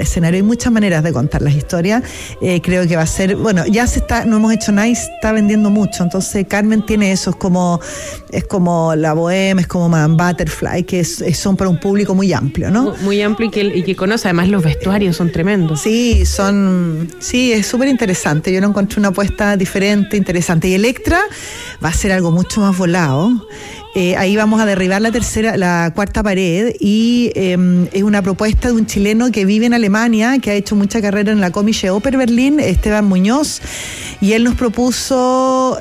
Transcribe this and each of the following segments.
escenario. Hay muchas maneras de contar las historias. Creo que va a ser, bueno, ya no hemos hecho nada y está vendiendo mucho. Entonces Carmen tiene eso, es como La Bohème, es como Madame Butterfly, que son para un público muy amplio, ¿no? Muy amplio y que conoce, además los vestuarios son tremendos. Sí, es súper interesante. Yo lo encontré una apuesta diferente, interesante. Y Electra va a ser algo mucho más volado. Ahí vamos a derribar la cuarta pared y es una propuesta de un chileno que vive en Alemania, que ha hecho mucha carrera en la Comische Oper Berlín, Esteban Muñoz, y él nos propuso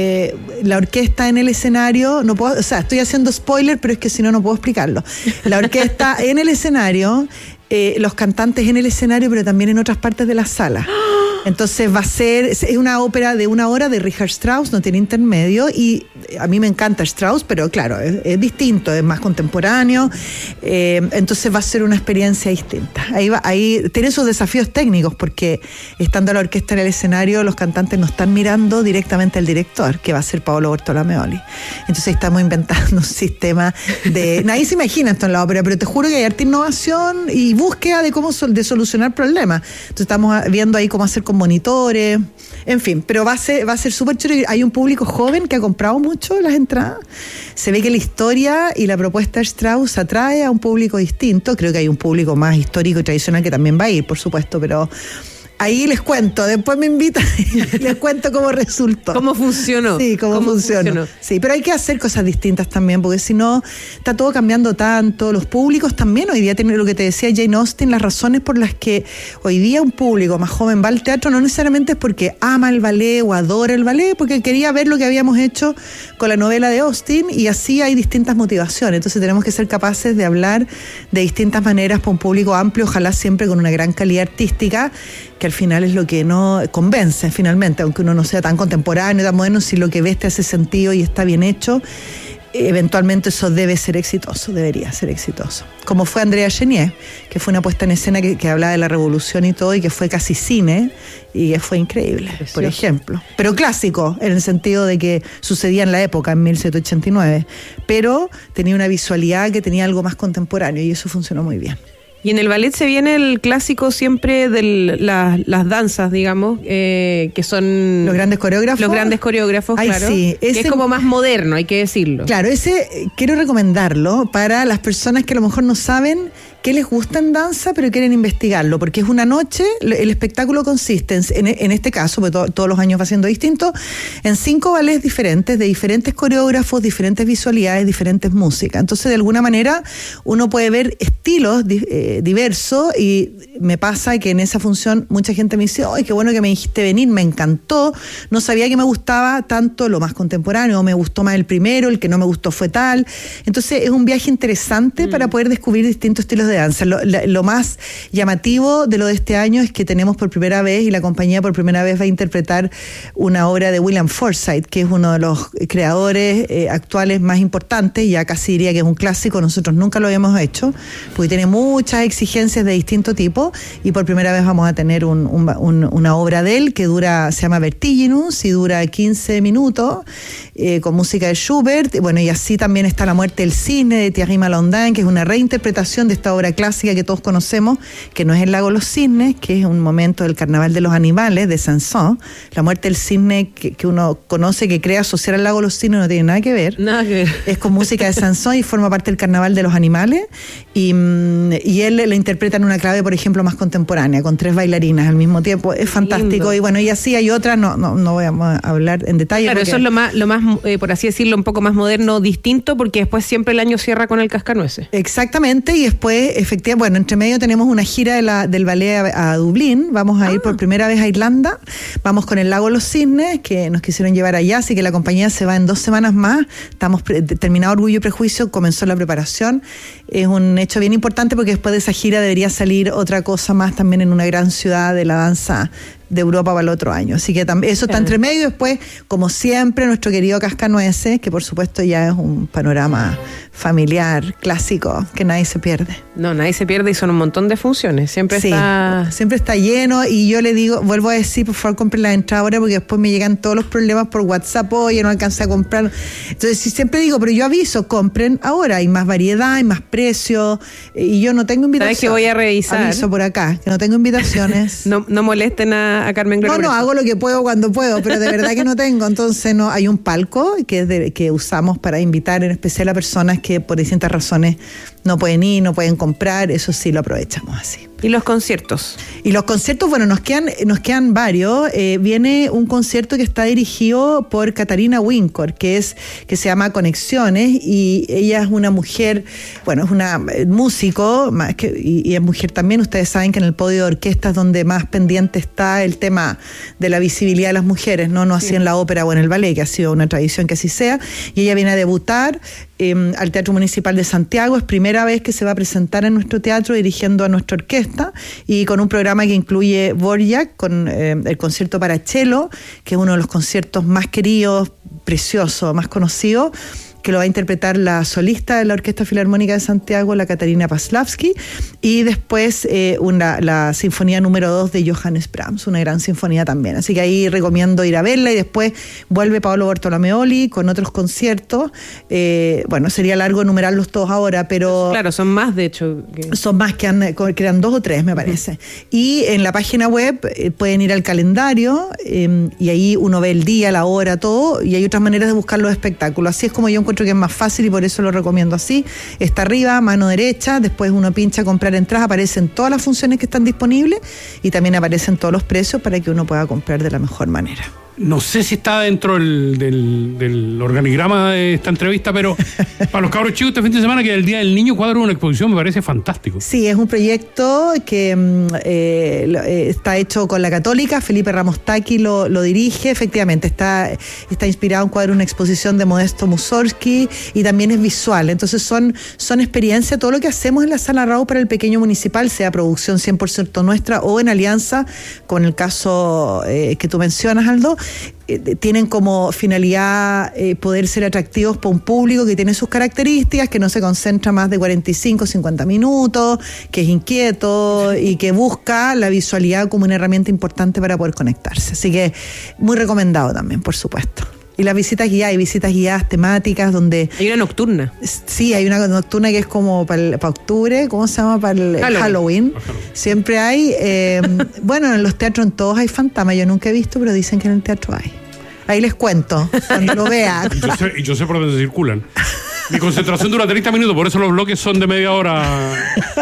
la orquesta en el escenario. No puedo, estoy haciendo spoiler, pero es que si no puedo explicarlo. La orquesta en el escenario, los cantantes en el escenario, pero también en otras partes de la sala. Entonces es una ópera de 1 hora de Richard Strauss, no tiene intermedio, y a mí me encanta Strauss, pero claro, es distinto, es más contemporáneo, entonces va a ser una experiencia distinta. Ahí tiene sus desafíos técnicos, porque estando la orquesta en el escenario, los cantantes no están mirando directamente al director, que va a ser Paolo Bortolomeoli. Entonces estamos inventando un sistema nadie se imagina esto en la ópera, pero te juro que hay harta innovación y búsqueda de solucionar problemas. Entonces estamos viendo ahí cómo hacer con monitores, en fin, pero va a ser súper chévere. Hay un público joven que ha comprado mucho las entradas. Se ve que la historia y la propuesta de Strauss atrae a un público distinto. Creo que hay un público más histórico y tradicional que también va a ir, por supuesto, pero ahí les cuento, después me invitan y les cuento cómo resultó. ¿Cómo funcionó? Sí, cómo funcionó. Sí, pero hay que hacer cosas distintas también, porque si no, está todo cambiando tanto. Los públicos también hoy día tienen lo que te decía Jane Austen, las razones por las que hoy día un público más joven va al teatro no necesariamente es porque ama el ballet o adora el ballet, porque quería ver lo que habíamos hecho con la novela de Austen, y así hay distintas motivaciones. Entonces tenemos que ser capaces de hablar de distintas maneras para un público amplio, ojalá siempre con una gran calidad artística, que al final es lo que no convence finalmente, aunque uno no sea tan contemporáneo, tan moderno, si lo que ves te hace sentido y está bien hecho, eventualmente eso debería ser exitoso. Como fue Andrea Chenier, que fue una puesta en escena que hablaba de la revolución y todo, y que fue casi cine, y que fue increíble, precioso, por ejemplo. Pero clásico, en el sentido de que sucedía en la época, en 1789, pero tenía una visualidad que tenía algo más contemporáneo, y eso funcionó muy bien. Y en el ballet se viene el clásico siempre de las danzas, digamos, que son... Los grandes coreógrafos. Ay, claro. Sí, que es como más moderno, hay que decirlo. Claro, ese quiero recomendarlo para las personas que a lo mejor no saben qué les gusta en danza, pero quieren investigarlo, porque es una noche, el espectáculo consiste en este caso, porque todos los años va siendo distinto, en 5 ballets diferentes, de diferentes coreógrafos, diferentes visualidades, diferentes músicas. Entonces, de alguna manera, uno puede ver estilos diversos, y me pasa que en esa función mucha gente me dice, ¡ay, qué bueno que me dijiste venir! Me encantó, no sabía que me gustaba tanto lo más contemporáneo, me gustó más el primero, el que no me gustó fue tal. Entonces, es un viaje interesante para poder descubrir distintos estilos de danza. Lo más llamativo de lo de este año es que tenemos por primera vez, y la compañía por primera vez va a interpretar una obra de William Forsythe, que es uno de los creadores actuales más importantes, ya casi diría que es un clásico. Nosotros nunca lo habíamos hecho, porque tiene muchas exigencias de distinto tipo, y por primera vez vamos a tener una obra de él que se llama Vertiginus, y dura 15 minutos, con música de Schubert. Bueno, y así también está La muerte del cisne de Thierry Malandin, que es una reinterpretación de esta obra clásica que todos conocemos, que no es El lago de los cisnes, que es un momento del carnaval de los animales de Saint-Saëns. La muerte del cisne que uno conoce, que cree asociar al lago de los cisnes, no tiene nada que ver. Es con música de Saint-Saëns y forma parte del carnaval de los animales, y él lo interpreta en una clave, por ejemplo, más contemporánea, con 3 bailarinas al mismo tiempo. Es fantástico. Lindo. Y bueno, y así hay otras, no voy a hablar en detalle. Claro, eso es lo más por así decirlo, un poco más moderno, distinto, porque después siempre el año cierra con el Cascanueces. Exactamente, y después, efectivamente, bueno, entre medio tenemos una gira del ballet a Dublín. Vamos a ir por primera vez a Irlanda. Vamos con El lago de los cisnes, que nos quisieron llevar allá, así que la compañía se va en 2 semanas más. Estamos terminado Orgullo y Prejuicio, comenzó la preparación. Es un hecho bien importante, porque después de esa gira debería salir otra cosa más también en una gran ciudad de la danza de Europa para el otro año. Así que eso está entre medio. Después, como siempre, nuestro querido Cascanueces, que por supuesto ya es un panorama familiar, clásico, que nadie se pierde. No, nadie se pierde y son un montón de funciones. Siempre está lleno, y yo le digo, vuelvo a decir, por favor compren la entrada ahora, porque después me llegan todos los problemas por WhatsApp, oye, no alcancé a comprar. Entonces siempre digo, pero yo aviso, compren ahora, hay más variedad, hay más precios, y yo no tengo invitaciones. ¿Sabes que voy a revisar? Aviso por acá, que no tengo invitaciones. No molesten a Carmen Gregorio. No, hago lo que puedo cuando puedo, pero de verdad que no tengo. Entonces no, hay un palco que usamos para invitar en especial a personas que por distintas razones no pueden ir, no pueden comprar, eso sí lo aprovechamos así. ¿Y los conciertos? Y los conciertos, bueno, nos quedan varios. Viene un concierto que está dirigido por Catarina Wincor, que se llama Conexiones, y ella es una mujer, bueno, es una músico, y es mujer también. Ustedes saben que en el podio de orquestas donde más pendiente está el tema de la visibilidad de las mujeres, no sí, así en la ópera o en el ballet, que ha sido una tradición que así sea, y ella viene a debutar al Teatro Municipal de Santiago. Es primera vez que se va a presentar en nuestro teatro dirigiendo a nuestra orquesta, y con un programa que incluye Dvorak, con el concierto para cello, que es uno de los conciertos más queridos, precioso, más conocido, que lo va a interpretar la solista de la Orquesta Filarmónica de Santiago, la Katarina Paslavsky, y después la Sinfonía número 2 de Johannes Brahms, una gran sinfonía también. Así que ahí recomiendo ir a verla, y después vuelve Paolo Bortolomeoli con otros conciertos. Bueno, sería largo enumerarlos todos ahora, pero... Claro, son más, de hecho. Son más, que eran 2 o 3, me parece. Y en la página web pueden ir al calendario, y ahí uno ve el día, la hora, todo, y hay otras maneras de buscar los espectáculos. Así es como yo encuentro que es más fácil, y por eso lo recomiendo así. Está arriba, mano derecha, después uno pincha comprar entradas, aparecen todas las funciones que están disponibles, y también aparecen todos los precios para que uno pueda comprar de la mejor manera. No sé si está dentro del organigrama de esta entrevista, pero para los cabros chicos este fin de semana, que es el Día del Niño, cuadro una exposición, me parece fantástico. Sí, es un proyecto que está hecho con la Católica. Felipe Ramos Taqui lo dirige. Efectivamente, está inspirado en cuadro una exposición de Modesto Mussorgsky, y también es visual. Entonces son experiencias. Todo lo que hacemos en la Sala Rao para el pequeño municipal, sea producción 100% nuestra o en alianza con el caso que tú mencionas, Aldo, tienen como finalidad poder ser atractivos para un público que tiene sus características, que no se concentra más de 45, 50 minutos, que es inquieto y que busca la visualidad como una herramienta importante para poder conectarse. Así que muy recomendado también, por supuesto. Y las visitas guiadas, hay visitas guiadas temáticas donde... Hay una nocturna. Sí, hay una nocturna que es como para octubre, ¿cómo se llama? Para el Halloween. Siempre hay, bueno, en los teatros en todos hay fantasmas, yo nunca he visto, pero dicen que en el teatro hay. Ahí les cuento, cuando lo vean. Y yo sé por dónde circulan. Mi concentración dura 30 minutos, por eso los bloques son de media hora.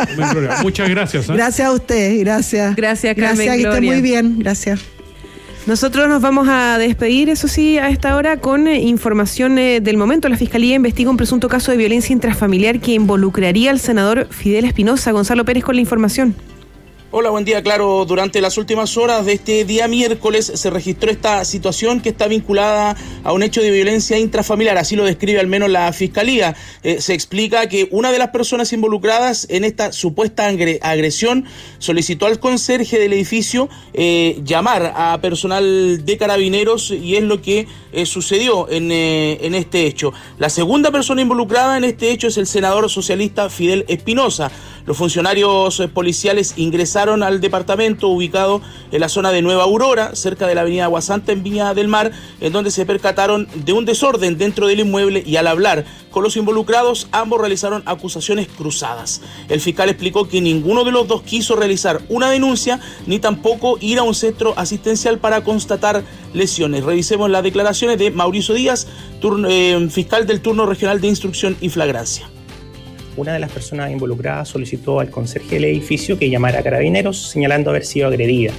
Muchas gracias. Gracias a usted, gracias. Gracias, Carmen. Gracias, que esté muy bien, gracias. Nosotros nos vamos a despedir, eso sí, a esta hora con información del momento. La Fiscalía investiga un presunto caso de violencia intrafamiliar que involucraría al senador Fidel Espinosa. Gonzalo Pérez con la información. Hola, buen día. Claro, durante las últimas horas de este día miércoles se registró esta situación que está vinculada a un hecho de violencia intrafamiliar, así lo describe al menos la Fiscalía. Se explica que una de las personas involucradas en esta supuesta agresión solicitó al conserje del edificio llamar a personal de Carabineros, y es lo que sucedió en este hecho. La segunda persona involucrada en este hecho es el senador socialista Fidel Espinosa. Los funcionarios policiales ingresaron al departamento ubicado en la zona de Nueva Aurora, cerca de la avenida Aguasanta en Viña del Mar, en donde se percataron de un desorden dentro del inmueble, y al hablar con los involucrados, ambos realizaron acusaciones cruzadas. El fiscal explicó que ninguno de los dos quiso realizar una denuncia, ni tampoco ir a un centro asistencial para constatar lesiones. Revisemos las declaraciones de Mauricio Díaz, fiscal del turno regional de instrucción y flagrancia. Una de las personas involucradas solicitó al conserje del edificio que llamara a Carabineros, señalando haber sido agredida.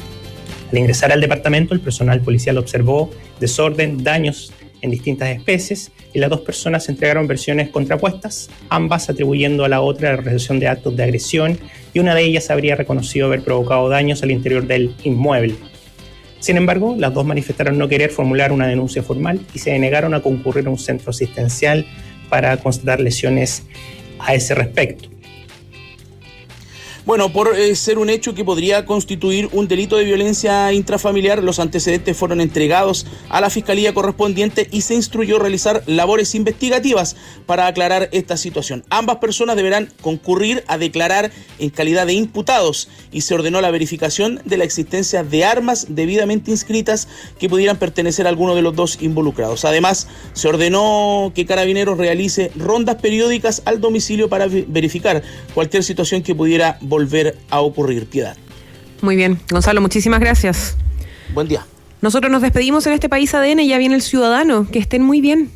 Al ingresar al departamento, el personal policial observó desorden, daños en distintas especies, y las dos personas entregaron versiones contrapuestas, ambas atribuyendo a la otra la realización de actos de agresión, y una de ellas habría reconocido haber provocado daños al interior del inmueble. Sin embargo, las dos manifestaron no querer formular una denuncia formal y se negaron a concurrir a un centro asistencial para constatar lesiones a ese respecto. Bueno, por ser un hecho que podría constituir un delito de violencia intrafamiliar, los antecedentes fueron entregados a la Fiscalía correspondiente y se instruyó realizar labores investigativas para aclarar esta situación. Ambas personas deberán concurrir a declarar en calidad de imputados y se ordenó la verificación de la existencia de armas debidamente inscritas que pudieran pertenecer a alguno de los dos involucrados. Además, se ordenó que Carabineros realice rondas periódicas al domicilio para verificar cualquier situación que pudiera volver a ocurrir. Piedad. Muy bien, Gonzalo, muchísimas gracias. Buen día. Nosotros nos despedimos en este País ADN, ya viene el Ciudadano. Que estén muy bien.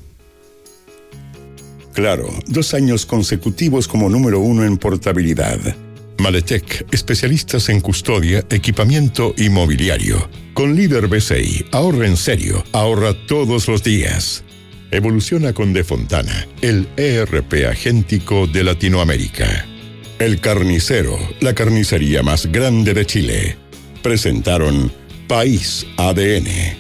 Claro, 2 años consecutivos como número 1 en portabilidad. Maletec, especialistas en custodia, equipamiento y mobiliario. Con Líder BCI, ahorra en serio, ahorra todos los días. Evoluciona con De Fontana, el ERP agéntico de Latinoamérica. El Carnicero, la carnicería más grande de Chile. Presentaron País ADN.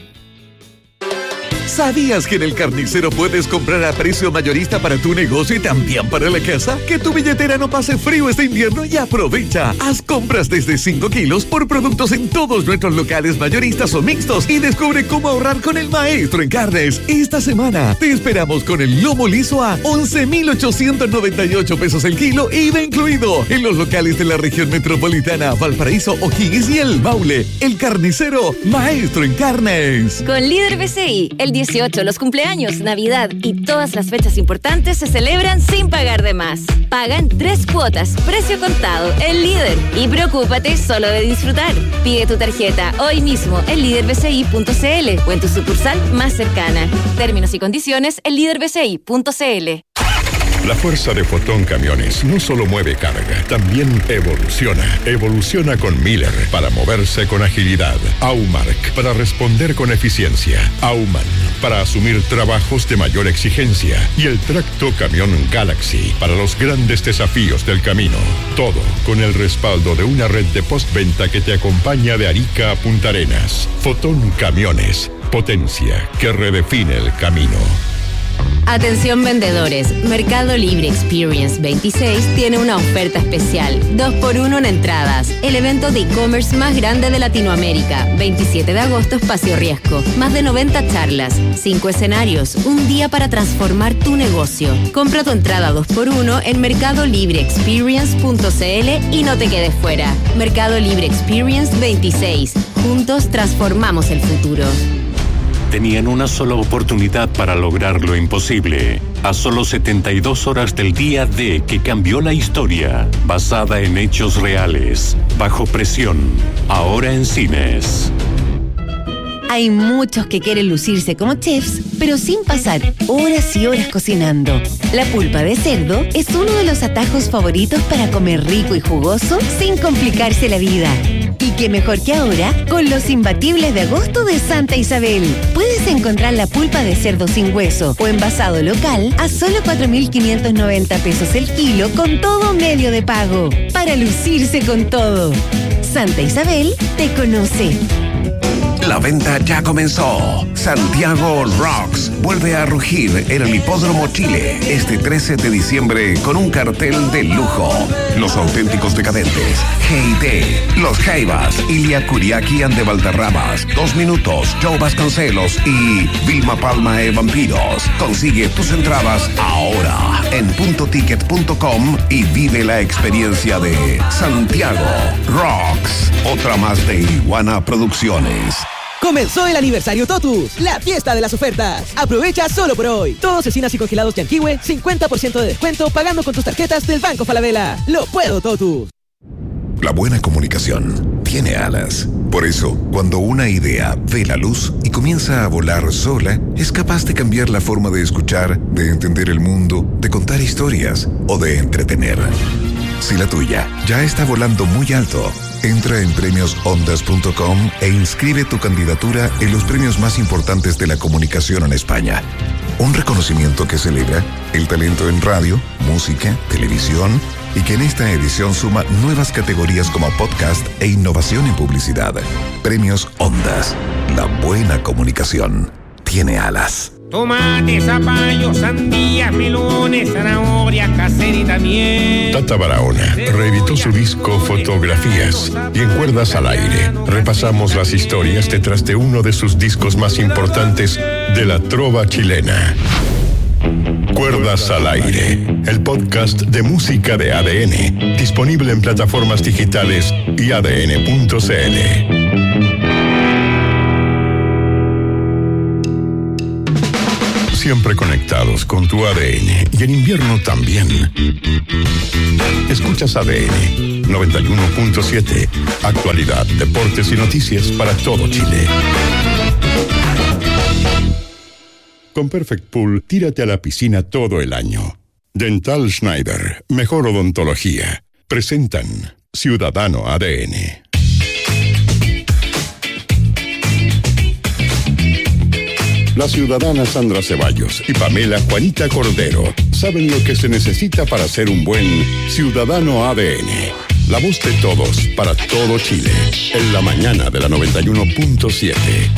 ¿Sabías que en El Carnicero puedes comprar a precio mayorista para tu negocio y también para la casa? Que tu billetera no pase frío este invierno y aprovecha. Haz compras desde 5 kilos por productos en todos nuestros locales mayoristas o mixtos y descubre cómo ahorrar con el maestro en carnes. Esta semana te esperamos con el lomo liso a 11,898 pesos el kilo, IVA incluido, en los locales de la región metropolitana, Valparaíso, O'Higgins y El Maule. El Carnicero, maestro en carnes. Con Líder BCI, el 18, los cumpleaños, Navidad y todas las fechas importantes se celebran sin pagar de más. Paga en 3 cuotas, precio contado, El Líder. Y preocúpate solo de disfrutar. Pide tu tarjeta hoy mismo en liderbci.cl o en tu sucursal más cercana. Términos y condiciones en liderbci.cl. La fuerza de Fotón Camiones no solo mueve carga, también evoluciona. Evoluciona con Miller para moverse con agilidad. Aumark para responder con eficiencia. Auman para asumir trabajos de mayor exigencia. Y el tracto camión Galaxy para los grandes desafíos del camino. Todo con el respaldo de una red de postventa que te acompaña de Arica a Punta Arenas. Fotón Camiones, potencia que redefine el camino. Atención vendedores, Mercado Libre Experience 26 tiene una oferta especial, 2x1 en entradas. El evento de e-commerce más grande de Latinoamérica, 27 de agosto, Espacio Riesgo. Más de 90 charlas, 5 escenarios, un día para transformar tu negocio. Compra tu entrada 2x1 en mercadolibreexperience.cl y no te quedes fuera. Mercado Libre Experience 26. Juntos transformamos el futuro. Tenían una sola oportunidad para lograr lo imposible. A solo 72 horas del día D que cambió la historia, basada en hechos reales, bajo presión, ahora en cines. Hay muchos que quieren lucirse como chefs, pero sin pasar horas y horas cocinando. La pulpa de cerdo es uno de los atajos favoritos para comer rico y jugoso sin complicarse la vida. Y qué mejor que ahora con los imbatibles de agosto de Santa Isabel. Puedes encontrar la pulpa de cerdo sin hueso o envasado local a solo 4.590 pesos el kilo con todo medio de pago. Para lucirse con todo. Santa Isabel te conoce. La venta ya comenzó. Santiago Rocks vuelve a rugir en el Hipódromo Chile este 13 de diciembre con un cartel de lujo. Los auténticos decadentes, G&D, Los Jaivas, Ilia Kuriaki de Valderramas, 2 Minutos, Joe Vasconcelos y Vilma Palma e Vampiros. Consigue tus entradas ahora en puntoticket.com y vive la experiencia de Santiago Rocks. Otra más de Iguana Producciones. Comenzó el aniversario Totus, la fiesta de las ofertas. Aprovecha solo por hoy. Todos cecinas y congelados Yanquiwe, 50% de descuento pagando con tus tarjetas del Banco Falabella. ¡Lo puedo, Totus! La buena comunicación tiene alas. Por eso, cuando una idea ve la luz y comienza a volar sola, es capaz de cambiar la forma de escuchar, de entender el mundo, de contar historias o de entretener. Si la tuya ya está volando muy alto, entra en premiosondas.com e inscribe tu candidatura en los premios más importantes de la comunicación en España. Un reconocimiento que celebra el talento en radio, música, televisión y que en esta edición suma nuevas categorías como podcast e innovación en publicidad. Premios Ondas. La buena comunicación tiene alas. Tomates, zapallos, sandías, melones, zanahorias, caserita, miel. Tata Barahona reeditó su disco Fotografías y en Cuerdas al Aire repasamos las historias detrás de uno de sus discos más importantes de la trova chilena. Cuerdas al Aire, el podcast de música de ADN, disponible en plataformas digitales y adn.cl. Siempre conectados con tu ADN y en invierno también. Escuchas ADN 91.7, actualidad, deportes y noticias para todo Chile. Con Perfect Pool, tírate a la piscina todo el año. Dental Schneider, mejor odontología. Presentan Ciudadano ADN. Las ciudadanas Sandra Ceballos y Pamela Juanita Cordero saben lo que se necesita para ser un buen ciudadano ADN. La voz de todos para todo Chile. En la mañana de la 91.7.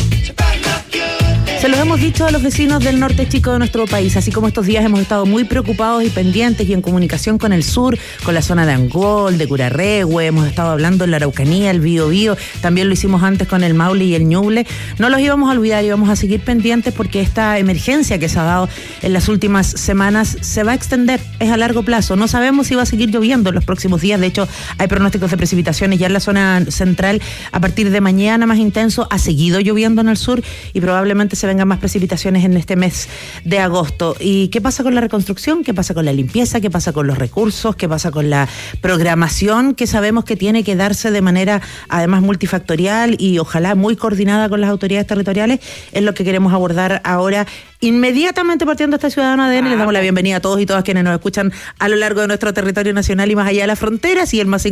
Se los hemos dicho a los vecinos del norte chico de nuestro país, así como estos días hemos estado muy preocupados y pendientes y en comunicación con el sur, con la zona de Angol, de Curarrehue, hemos estado hablando en la Araucanía, el Biobío, también lo hicimos antes con el Maule y el Ñuble. No los íbamos a olvidar, íbamos a seguir pendientes porque esta emergencia que se ha dado en las últimas semanas se va a extender, es a largo plazo. No sabemos si va a seguir lloviendo en los próximos días, de hecho hay pronósticos de precipitaciones ya en la zona central a partir de mañana más intenso, ha seguido lloviendo en el sur y probablemente se vengan más precipitaciones en este mes de agosto. ¿Y qué pasa con la reconstrucción? ¿Qué pasa con la limpieza? ¿Qué pasa con los recursos? ¿Qué pasa con la programación que sabemos que tiene que darse de manera además multifactorial y ojalá muy coordinada con las autoridades territoriales? Es lo que queremos abordar ahora. Inmediatamente partiendo de este Ciudadano ADN, les damos la bienvenida a todos y todas quienes nos escuchan a lo largo de nuestro territorio nacional y más allá de las fronteras. Y el más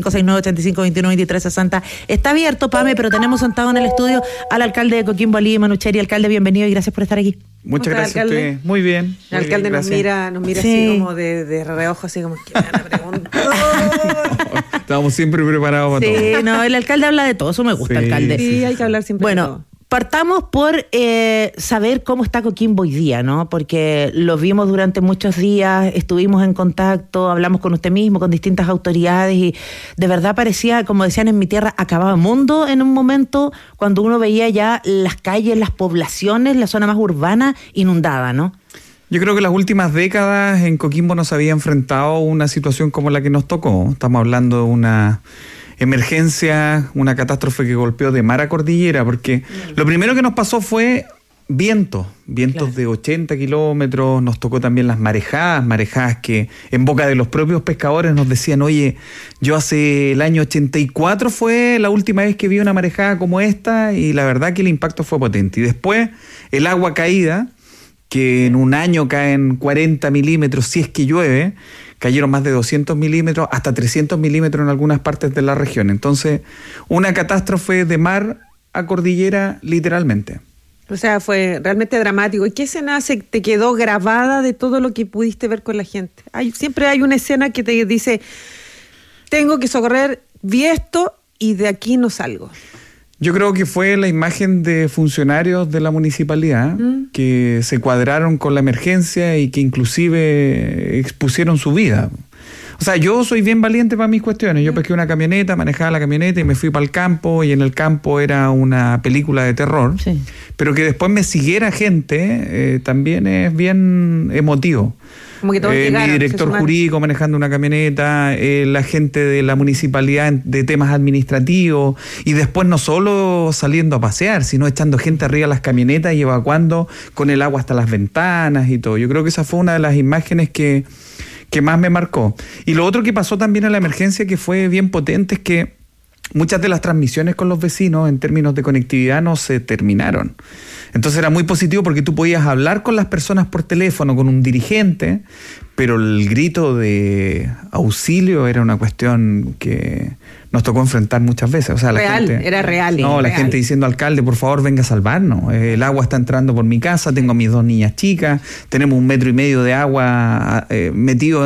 569-8521-2360 está abierto, Pame, pero tenemos sentado en el estudio al alcalde de Coquimbo, Ali Manucheri. Alcalde, bienvenido y gracias por estar aquí. Muchas gracias a usted. Muy bien. El alcalde nos mira sí, así como de reojo, así como que me van a preguntar. Estamos siempre preparados para todo. Sí, no, el alcalde habla de todo, eso me gusta, alcalde. Sí, hay que hablar siempre de todo. Bueno, partamos por saber cómo está Coquimbo hoy día, ¿no? Porque lo vimos durante muchos días, estuvimos en contacto, hablamos con usted mismo, con distintas autoridades y de verdad parecía, como decían en mi tierra, acababa mundo en un momento cuando uno veía ya las calles, las poblaciones, la zona más urbana inundada, ¿no? Yo creo que las últimas décadas en Coquimbo no se había enfrentado una situación como la que nos tocó. Estamos hablando de una emergencia, una catástrofe que golpeó de mar a cordillera, porque lo primero que nos pasó fue vientos claro, de 80 kilómetros, nos tocó también las marejadas que en boca de los propios pescadores nos decían, oye, yo hace el año 84 fue la última vez que vi una marejada como esta y la verdad que el impacto fue potente. Y después el agua caída, que en un año caen 40 milímetros si es que llueve, cayeron más de 200 milímetros, hasta 300 milímetros en algunas partes de la región. Entonces, una catástrofe de mar a cordillera, literalmente. O sea, fue realmente dramático. ¿Y qué escena te quedó grabada de todo lo que pudiste ver con la gente? Siempre hay una escena que te dice, tengo que socorrer, vi esto y de aquí no salgo. Yo creo que fue la imagen de funcionarios de la municipalidad que se cuadraron con la emergencia y que inclusive expusieron su vida. O sea, yo soy bien valiente para mis cuestiones. Yo pesqué una camioneta, manejaba la camioneta y me fui para el campo y en el campo era una película de terror. Sí. Pero que después me siguiera gente también es bien emotivo. Como que todos llegaron, mi director jurídico manejando una camioneta, la gente de la municipalidad de temas administrativos y después no solo saliendo a pasear, sino echando gente arriba de las camionetas y evacuando con el agua hasta las ventanas y todo. Yo creo que esa fue una de las imágenes que más me marcó. Y lo otro que pasó también en la emergencia que fue bien potente es que muchas de las transmisiones con los vecinos en términos de conectividad no se terminaron. Entonces era muy positivo porque tú podías hablar con las personas por teléfono, con un dirigente, pero el grito de auxilio era una cuestión que nos tocó enfrentar muchas veces. O sea, era real. La gente diciendo, alcalde, por favor, venga a salvarnos. El agua está entrando por mi casa, tengo a mis 2 niñas chicas, tenemos 1,5 metros de agua metido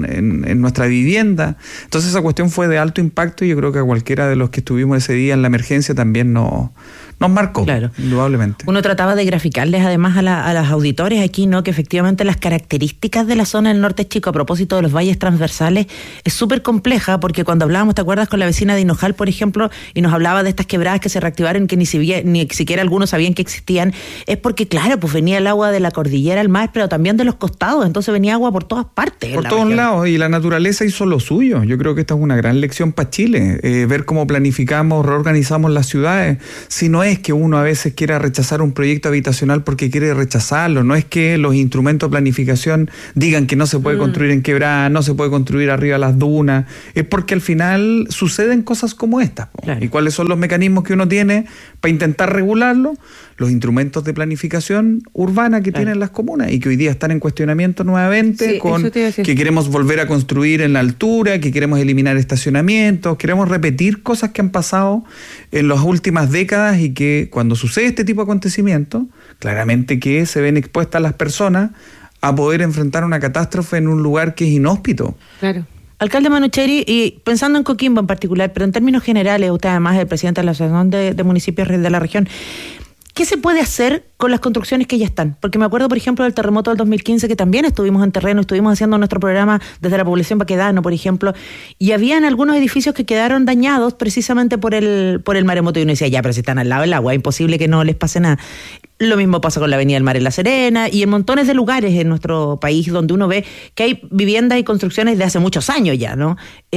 en nuestra vivienda. Entonces esa cuestión fue de alto impacto y yo creo que a cualquiera de los que estuvimos ese día en la emergencia también nos marcó, claro, indudablemente. Uno trataba de graficarles además a las auditores aquí, ¿no? Que efectivamente las características de la zona del norte chico a propósito de los valles transversales es súper compleja, porque cuando hablábamos, ¿te acuerdas? Con la vecina de Hinojal, por ejemplo, y nos hablaba de estas quebradas que se reactivaron, que ni siquiera algunos sabían que existían, es porque, claro, pues venía el agua de la cordillera al mar, pero también de los costados, entonces venía agua por todas partes. Por todos lados, y la naturaleza hizo lo suyo. Yo creo que esta es una gran lección para Chile, ver cómo planificamos, reorganizamos las ciudades. Si no es que uno a veces quiera rechazar un proyecto habitacional porque quiere rechazarlo, no es que los instrumentos de planificación digan que no se puede construir en quebrada, no se puede construir arriba de las dunas, es porque al final suceden cosas como estas. Claro. ¿Y cuáles son los mecanismos que uno tiene para intentar regularlo? Los instrumentos de planificación urbana que tienen las comunas y que hoy día están en cuestionamiento nuevamente, con que queremos volver a construir en la altura, que queremos eliminar estacionamientos, queremos repetir cosas que han pasado en las últimas décadas y que cuando sucede este tipo de acontecimientos, claramente que se ven expuestas las personas a poder enfrentar una catástrofe en un lugar que es inhóspito. Claro. Alcalde Manucheri, y pensando en Coquimbo en particular, pero en términos generales, usted además es el presidente de la Asociación de Municipios de la región, ¿qué se puede hacer con las construcciones que ya están? Porque me acuerdo, por ejemplo, del terremoto del 2015, que también estuvimos en terreno, estuvimos haciendo nuestro programa desde la población Baquedano, por ejemplo, y habían algunos edificios que quedaron dañados precisamente por el maremoto, y uno decía, ya, pero si están al lado del agua, es imposible que no les pase nada. Lo mismo pasa con la Avenida del Mar en La Serena y en montones de lugares en nuestro país donde uno ve que hay viviendas y construcciones de hace muchos años ya, ¿no?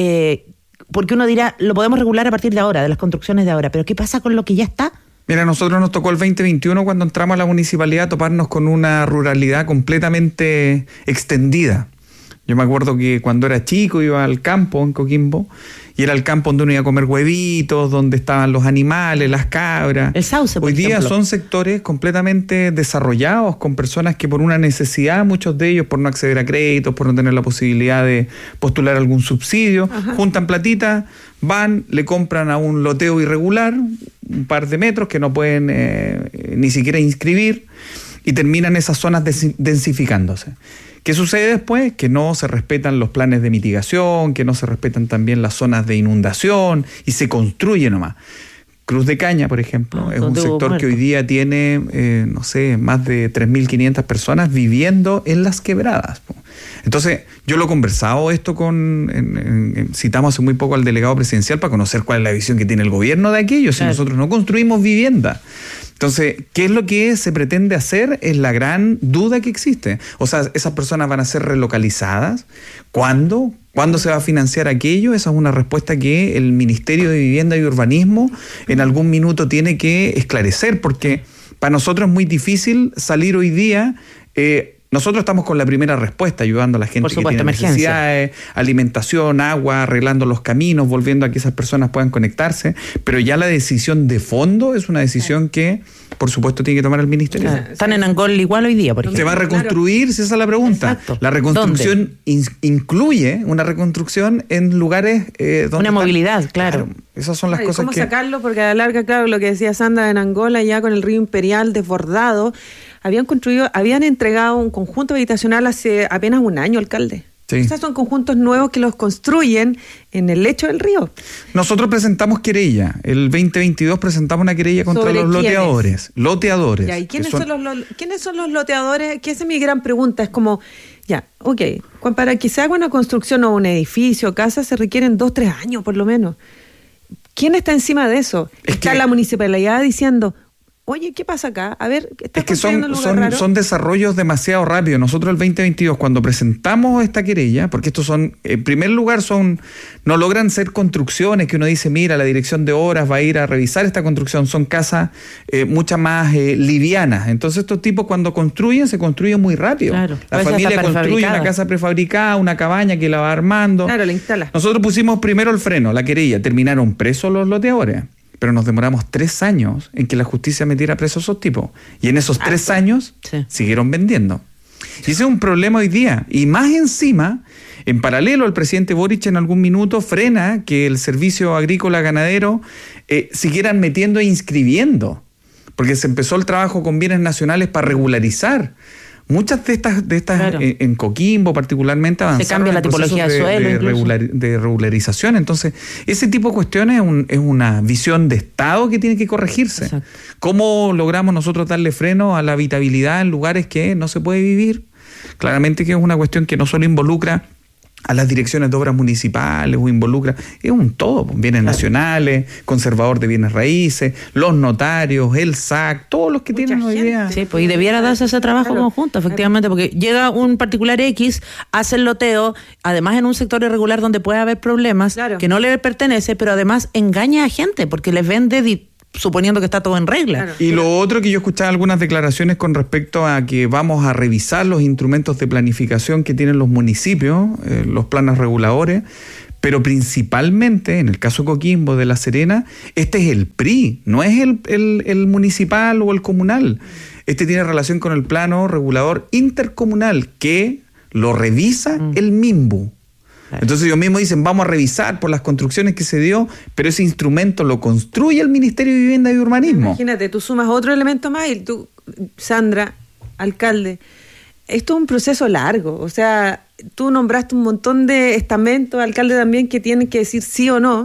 Porque uno dirá, lo podemos regular a partir de ahora, de las construcciones de ahora, pero ¿qué pasa con lo que ya está? Mira, a nosotros nos tocó el 2021 cuando entramos a la municipalidad toparnos con una ruralidad completamente extendida. Yo me acuerdo que cuando era chico iba al campo en Coquimbo y era el campo donde uno iba a comer huevitos, donde estaban los animales, las cabras. El sauce, por Hoy día ejemplo. son sectores completamente desarrollados, con personas que por una necesidad, muchos de ellos por no acceder a créditos, por no tener la posibilidad de postular algún subsidio, juntan platita, van, le compran a un loteo irregular, un par de metros que no pueden ni siquiera inscribir, y terminan esas zonas densificándose. ¿Qué sucede después? Que no se respetan los planes de mitigación, que no se respetan también las zonas de inundación y se construye nomás. Cruz de Caña, por ejemplo, es un sector que hoy día tiene, más de 3.500 personas viviendo en las quebradas. Entonces, yo lo he conversado esto citamos hace muy poco al delegado presidencial para conocer cuál es la visión que tiene el gobierno de aquello, si nosotros no construimos vivienda. Entonces, ¿qué es lo que se pretende hacer? Es la gran duda que existe. O sea, ¿esas personas van a ser relocalizadas? ¿Cuándo? ¿Cuándo se va a financiar aquello? Esa es una respuesta que el Ministerio de Vivienda y Urbanismo en algún minuto tiene que esclarecer, porque para nosotros es muy difícil salir hoy día. Nosotros estamos con la primera respuesta, ayudando a la gente que tiene necesidades, alimentación, agua, arreglando los caminos, volviendo a que esas personas puedan conectarse, pero ya la decisión de fondo es una decisión que, por supuesto, tiene que tomar el Ministerio. Están en Angol igual hoy día, por ejemplo. ¿Se va a reconstruir? Si esa es la pregunta. Exacto. La reconstrucción incluye una reconstrucción en lugares donde una movilidad, claro. Esas son las cosas ¿cómo que... sacarlo? Porque a la larga, claro, lo que decía Sandra, en Angola, ya con el río Imperial desbordado, habían entregado un conjunto habitacional hace apenas un año, alcalde. Sí. Estos son conjuntos nuevos que los construyen en el lecho del río. Nosotros presentamos querella. El 2022 presentamos una querella contra los loteadores. Loteadores. Ya, ¿y quiénes son los loteadores? Que esa es mi gran pregunta. Es como, para que se haga una construcción o un edificio o casa se requieren 2-3 años por lo menos. ¿Quién está encima de eso? Está la municipalidad diciendo... Oye, ¿qué pasa acá? A ver, es que son desarrollos demasiado rápidos. Nosotros el 2022, cuando presentamos esta querella, porque estos son, en primer lugar, no logran ser construcciones que uno dice, mira, la dirección de obras va a ir a revisar esta construcción, son casas muchas más livianas. Entonces estos tipos cuando construyen, se construyen muy rápido. Claro, la familia construye una casa prefabricada, una cabaña que la va armando. Claro, la instala. Nosotros pusimos primero el freno, la querella, terminaron presos los loteadores. Pero nos demoramos 3 años en que la justicia metiera presos a esos tipos. Y en esos 3 años siguieron vendiendo. Y ese es un problema hoy día. Y más encima, en paralelo, el presidente Boric en algún minuto frena que el servicio agrícola ganadero siguieran metiendo e inscribiendo, porque se empezó el trabajo con bienes nacionales para regularizar. Muchas de estas claro. En Coquimbo particularmente avanzaron. Se cambia la tipología de suelo de regularización. Entonces, ese tipo de cuestiones es una visión de Estado que tiene que corregirse. Exacto. ¿Cómo logramos nosotros darle freno a la habitabilidad en lugares que no se puede vivir? Claramente que es una cuestión que no solo involucra a las direcciones de obras municipales o involucra, es un todo, bienes nacionales, conservador de bienes raíces, los notarios, el SAC, todos los que mucha tienen hoy día. Sí, pues y debiera darse ese trabajo conjunto, efectivamente, porque llega un particular X, hace el loteo, además en un sector irregular donde puede haber problemas, que no le pertenece, pero además engaña a gente, porque les vende suponiendo que está todo en regla. Claro. Y lo otro que yo escuchaba algunas declaraciones con respecto a que vamos a revisar los instrumentos de planificación que tienen los municipios, los planes reguladores, pero principalmente, en el caso Coquimbo, de La Serena, este es el PRI, no es el municipal o el comunal. Este tiene relación con el plano regulador intercomunal, que lo revisa el MIMBU. Entonces ellos mismos dicen, vamos a revisar por las construcciones que se dio, pero ese instrumento lo construye el Ministerio de Vivienda y Urbanismo. Imagínate, tú sumas otro elemento más y tú, Sandra, alcalde, esto es un proceso largo, o sea, tú nombraste un montón de estamentos, alcalde también, que tienen que decir sí o no.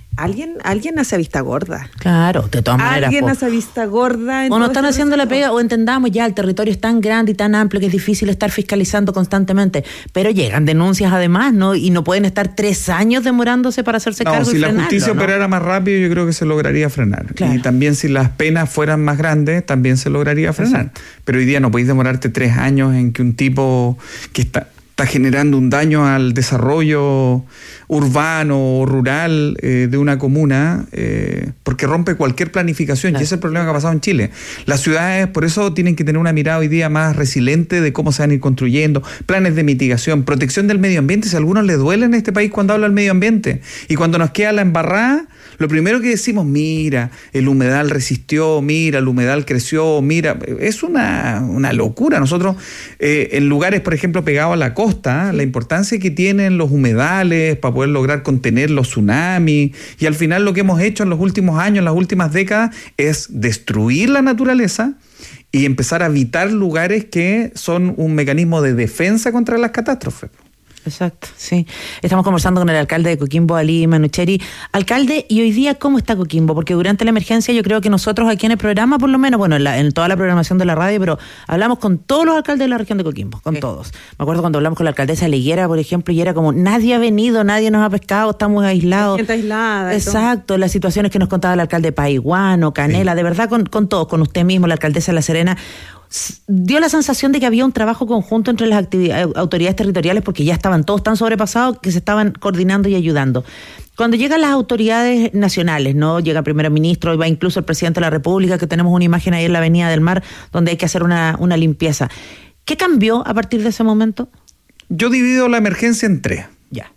Alguien hace vista gorda. Claro, de todas maneras. Alguien hace vista gorda. O no están haciendo la pega, o entendamos ya, el territorio es tan grande y tan amplio que es difícil estar fiscalizando constantemente. Pero llegan denuncias además, ¿no? Y no pueden estar 3 años demorándose para hacerse cargo si y la justicia operara más rápido, yo creo que se lograría frenar. Claro. Y también si las penas fueran más grandes, también se lograría frenar. Exacto. Pero hoy día no podéis demorarte 3 años en que un tipo que está generando un daño al desarrollo urbano o rural de una comuna, porque rompe cualquier planificación. Claro. Y ese es el problema que ha pasado en Chile. Las ciudades, por eso, tienen que tener una mirada hoy día más resiliente de cómo se van a ir construyendo, planes de mitigación, protección del medio ambiente. Si a algunos les duele en este país cuando habla del medio ambiente, y cuando nos queda la embarrada, lo primero que decimos, mira, el humedal resistió, mira, el humedal creció, mira, es una locura. Nosotros, en lugares, por ejemplo, pegados a la costa, la importancia que tienen los humedales para poder lograr contener los tsunamis, y al final lo que hemos hecho en los últimos años, en las últimas décadas, es destruir la naturaleza y empezar a habitar lugares que son un mecanismo de defensa contra las catástrofes. Exacto, sí. Estamos conversando con el alcalde de Coquimbo, Ali Manucheri. Alcalde, ¿y hoy día cómo está Coquimbo? Porque durante la emergencia yo creo que nosotros aquí en el programa, por lo menos, bueno, en toda la programación de la radio, pero hablamos con todos los alcaldes de la región de Coquimbo, con todos. Me acuerdo cuando hablamos con la alcaldesa de Higuera, por ejemplo, y era como, nadie ha venido, nadie nos ha pescado, estamos aislados. La gente aislada. Exacto, las situaciones que nos contaba el alcalde de Paiguano, Canela, de verdad con todos, con usted mismo, la alcaldesa de La Serena. Dio la sensación de que había un trabajo conjunto entre las autoridades territoriales, porque ya estaban todos tan sobrepasados que se estaban coordinando y ayudando. Cuando llegan las autoridades nacionales, ¿no? Llega el primer ministro, y va incluso el presidente de la República, que tenemos una imagen ahí en la Avenida del Mar, donde hay que hacer una limpieza. ¿Qué cambió a partir de ese momento? Yo divido la emergencia en 3. Ya.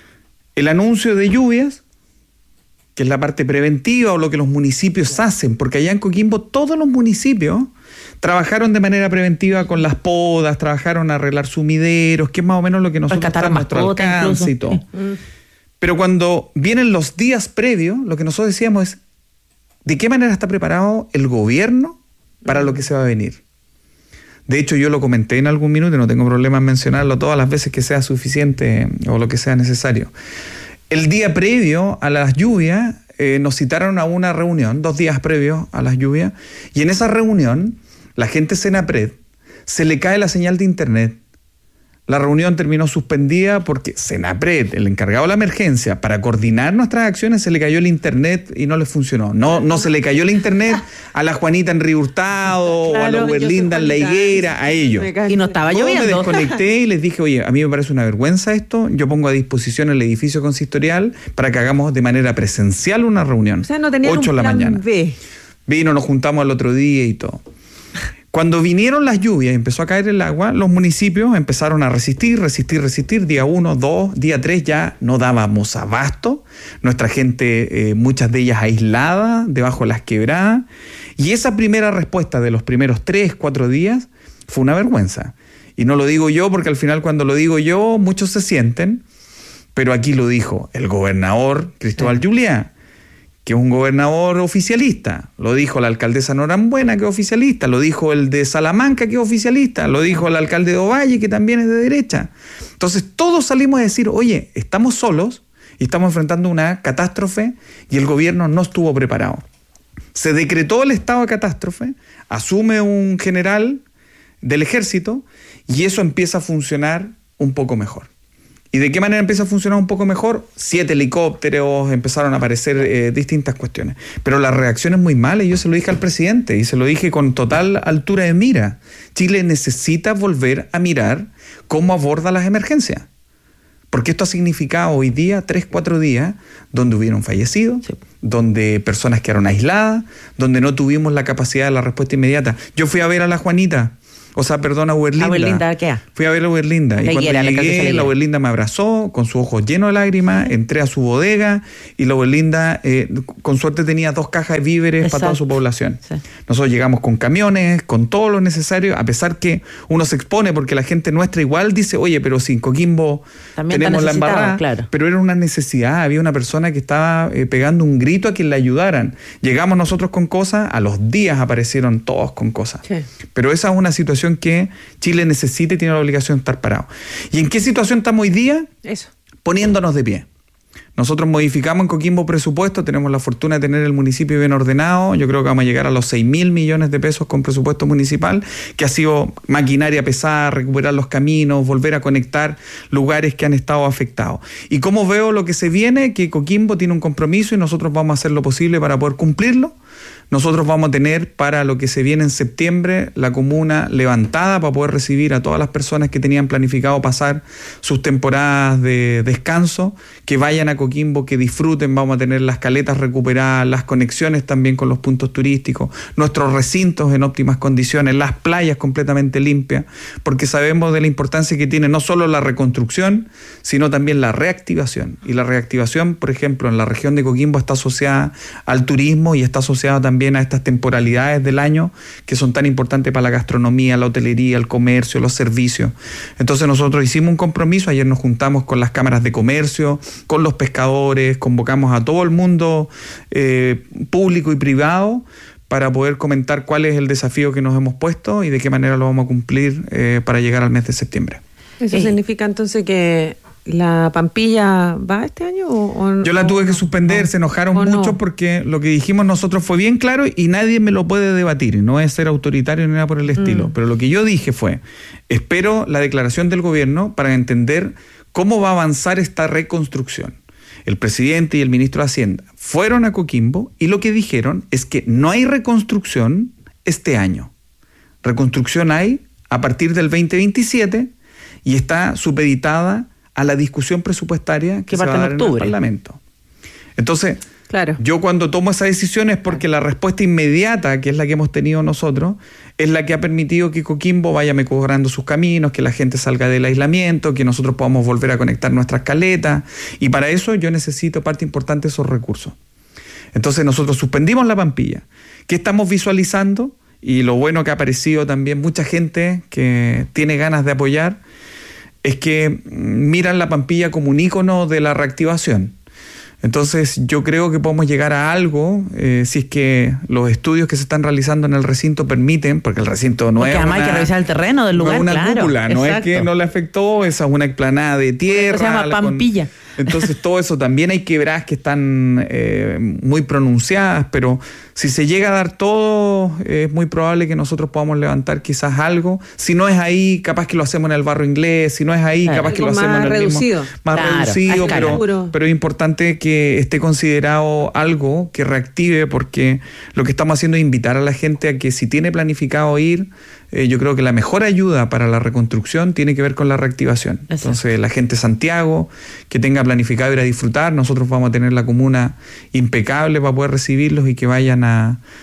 El anuncio de lluvias, que es la parte preventiva o lo que los municipios hacen, porque allá en Coquimbo todos los municipios trabajaron de manera preventiva con las podas, trabajaron a arreglar sumideros, que es más o menos lo que nosotros está a nuestro alcance y todo. Sí. Pero cuando vienen los días previos, lo que nosotros decíamos es, ¿de qué manera está preparado el gobierno para lo que se va a venir? De hecho, yo lo comenté en algún minuto y no tengo problema en mencionarlo todas las veces que sea suficiente o lo que sea necesario. El día previo a las lluvias nos citaron a una reunión, 2 días previos a las lluvias, y en esa reunión la gente Senapred se le cae la señal de internet. La reunión terminó suspendida porque Senapred, el encargado de la emergencia, para coordinar nuestras acciones, se le cayó el internet y no le funcionó. No se le cayó el internet a la Juanita en Río Hurtado, claro, o a la Uberlinda en La Higuera, a ellos. Y no estaba lloviendo. Me desconecté y les dije, oye, a mí me parece una vergüenza esto, yo pongo a disposición el edificio consistorial para que hagamos de manera presencial una reunión. O sea, no tenían 8 de la mañana. B. Vino, nos juntamos al otro día y todo. Cuando vinieron las lluvias y empezó a caer el agua, los municipios empezaron a resistir. Día 1, 2, día 3 ya no dábamos abasto. Nuestra gente, muchas de ellas aisladas, debajo de las quebradas. Y esa primera respuesta de los primeros 3, 4 días fue una vergüenza. Y no lo digo yo porque al final cuando lo digo yo muchos se sienten, pero aquí lo dijo el gobernador Cristóbal Juliá, que es un gobernador oficialista, lo dijo la alcaldesa Norambuena, que es oficialista, lo dijo el de Salamanca, que es oficialista, lo dijo el alcalde de Ovalle, que también es de derecha. Entonces todos salimos a decir, oye, estamos solos y estamos enfrentando una catástrofe y el gobierno no estuvo preparado. Se decretó el estado de catástrofe, asume un general del ejército y eso empieza a funcionar un poco mejor. ¿Y de qué manera empieza a funcionar un poco mejor? 7 helicópteros, empezaron a aparecer distintas cuestiones. Pero la reacción es muy mala y yo se lo dije al presidente y se lo dije con total altura de mira. Chile necesita volver a mirar cómo aborda las emergencias. Porque esto ha significado hoy día 3-4 días donde hubieron fallecidos, donde personas quedaron aisladas, donde no tuvimos la capacidad de la respuesta inmediata. Yo fui a ver a la Juanita, a Uberlinda. ¿A Uberlinda qué? Fui a ver a Uberlinda. Y cuando llegué, la Uberlinda me abrazó con sus ojos llenos de lágrimas, entré a su bodega y la Uberlinda, con suerte, tenía 2 cajas de víveres para toda su población. Sí. Nosotros llegamos con camiones, con todo lo necesario, a pesar que uno se expone porque la gente nuestra igual dice, oye, pero si en Coquimbo también tenemos la embarrada. Claro. Pero era una necesidad, había una persona que estaba pegando un grito a quien la ayudaran. Llegamos nosotros con cosas, a los días aparecieron todos con cosas. Sí. Pero esa es una situación que Chile necesita y tiene la obligación de estar parado. ¿Y en qué situación estamos hoy día? Eso. Poniéndonos de pie. Nosotros modificamos en Coquimbo presupuesto, tenemos la fortuna de tener el municipio bien ordenado, yo creo que vamos a llegar a los 6.000 millones de pesos con presupuesto municipal, que ha sido maquinaria pesada, recuperar los caminos, volver a conectar lugares que han estado afectados. Y como veo lo que se viene, que Coquimbo tiene un compromiso y nosotros vamos a hacer lo posible para poder cumplirlo. Nosotros vamos a tener para lo que se viene en septiembre la comuna levantada para poder recibir a todas las personas que tenían planificado pasar sus temporadas de descanso, que vayan a Coquimbo, que disfruten. Vamos a tener las caletas recuperadas, las conexiones también con los puntos turísticos, nuestros recintos en óptimas condiciones, las playas completamente limpias, porque sabemos de la importancia que tiene no solo la reconstrucción, sino también la reactivación. Y la reactivación, por ejemplo, en la región de Coquimbo está asociada al turismo y está asociada también a estas temporalidades del año que son tan importantes para la gastronomía, la hotelería, el comercio, los servicios. Entonces nosotros hicimos un compromiso, ayer nos juntamos con las cámaras de comercio, con los pescadores, convocamos a todo el mundo público y privado para poder comentar cuál es el desafío que nos hemos puesto y de qué manera lo vamos a cumplir para llegar al mes de septiembre. ¿Eso significa entonces que la Pampilla va este año? Yo la tuve que suspender, se enojaron mucho porque lo que dijimos nosotros fue bien claro y nadie me lo puede debatir, y no es ser autoritario ni nada por el estilo, pero lo que yo dije fue, espero la declaración del gobierno para entender cómo va a avanzar esta reconstrucción. El presidente y el ministro de Hacienda fueron a Coquimbo y lo que dijeron es que no hay reconstrucción este año. Reconstrucción hay a partir del 2027 y está supeditada a la discusión presupuestaria que se va a dar en el Parlamento. Entonces, claro, yo cuando tomo esa decisión es porque la respuesta inmediata, que es la que hemos tenido nosotros, es la que ha permitido que Coquimbo vaya mejorando sus caminos, que la gente salga del aislamiento, que nosotros podamos volver a conectar nuestras caletas, y para eso yo necesito parte importante de esos recursos. Entonces nosotros suspendimos la Pampilla. ¿Qué estamos visualizando? Y lo bueno que ha aparecido también mucha gente que tiene ganas de apoyar, es que miran la Pampilla como un ícono de la reactivación. Entonces yo creo que podemos llegar a algo si es que los estudios que se están realizando en el recinto permiten, porque el recinto no es una... además hay que revisar el terreno del lugar, no es una cúpula, no es que no le afectó, esa es una explanada de tierra. Se llama Pampilla. Entonces todo eso también hay quebradas que están muy pronunciadas, pero si se llega a dar todo, es muy probable que nosotros podamos levantar quizás algo. Si no es ahí, capaz que lo hacemos en el barrio inglés, si no es ahí, capaz que lo hacemos en el mismo... Más reducido, pero es importante que esté considerado algo que reactive, porque lo que estamos haciendo es invitar a la gente a que si tiene planificado ir, yo creo que la mejor ayuda para la reconstrucción tiene que ver con la reactivación. Exacto. Entonces la gente de Santiago que tenga planificado ir a disfrutar, nosotros vamos a tener la comuna impecable para poder recibirlos y que vayan a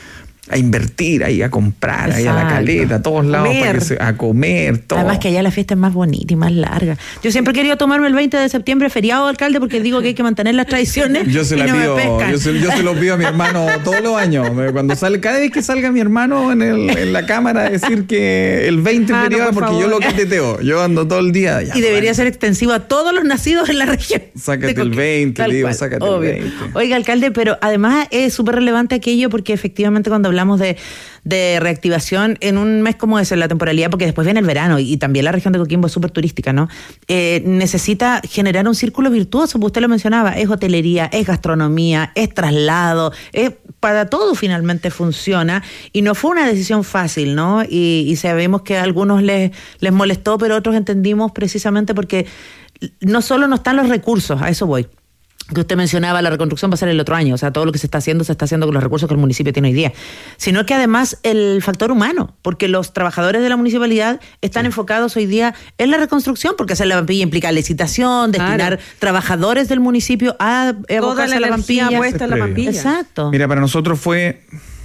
a invertir ahí, a comprar, ahí a la caleta, a todos lados, a comer, todo. Además que allá la fiesta es más bonita y más larga. Yo siempre he querido tomarme el 20 de septiembre feriado, alcalde, porque digo que hay que mantener las tradiciones. Yo se lo pido a mi hermano todos los años. Cada vez que salga mi hermano en la cámara a decir que el 20 es feriado, porque favor. Yo lo cateteo. Yo ando todo el día. Y debería ser extensivo a todos los nacidos en la región. Sácate el 20, le digo, sácate el 20. Oiga, alcalde, pero además es súper relevante aquello, porque efectivamente cuando hablamos de reactivación en un mes como ese, en la temporalidad, porque después viene el verano y también la región de Coquimbo es súper turística, ¿no? Necesita generar un círculo virtuoso, pues usted lo mencionaba, es hotelería, es gastronomía, es traslado, para todo finalmente funciona, y no fue una decisión fácil, ¿no? Y sabemos que a algunos les molestó, pero otros entendimos precisamente porque no solo no están los recursos, a eso voy. Que usted mencionaba, la reconstrucción va a ser el otro año, o sea, todo lo que se está haciendo con los recursos que el municipio tiene hoy día, sino que además el factor humano, porque los trabajadores de la municipalidad están enfocados hoy día en la reconstrucción, porque hacer la Pampilla implica licitación, destinar trabajadores del municipio a abocarse a la Pampilla. Puesta en la Pampilla. Exacto. Mira, para nosotros fue,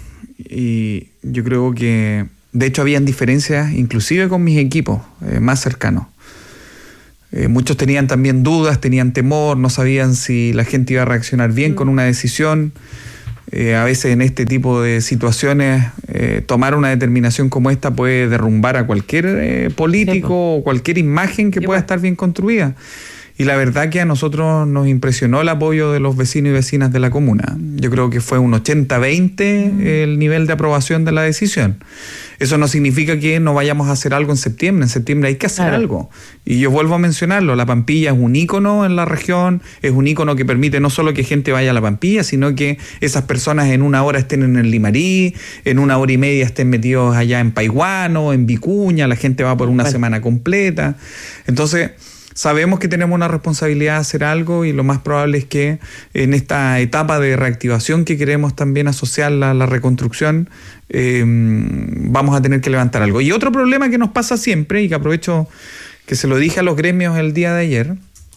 y yo creo que de hecho habían diferencias inclusive con mis equipos más cercanos. Muchos tenían también dudas, tenían temor, no sabían si la gente iba a reaccionar bien con una decisión. A veces en este tipo de situaciones tomar una determinación como esta puede derrumbar a cualquier político o cualquier imagen que pueda estar bien construida. Y la verdad que a nosotros nos impresionó el apoyo de los vecinos y vecinas de la comuna. Yo creo que fue un 80-20 el nivel de aprobación de la decisión. Eso no significa que no vayamos a hacer algo en septiembre. En septiembre hay que hacer algo. Y yo vuelvo a mencionarlo, la Pampilla es un ícono en la región, es un ícono que permite no solo que gente vaya a la Pampilla, sino que esas personas en una hora estén en el Limarí, en una hora y media estén metidos allá en Paiguano, en Vicuña, la gente va por una semana completa. Entonces, sabemos que tenemos una responsabilidad de hacer algo, y lo más probable es que en esta etapa de reactivación que queremos también asociar la reconstrucción, vamos a tener que levantar algo. Y otro problema que nos pasa siempre, y que aprovecho que se lo dije a los gremios el día de ayer,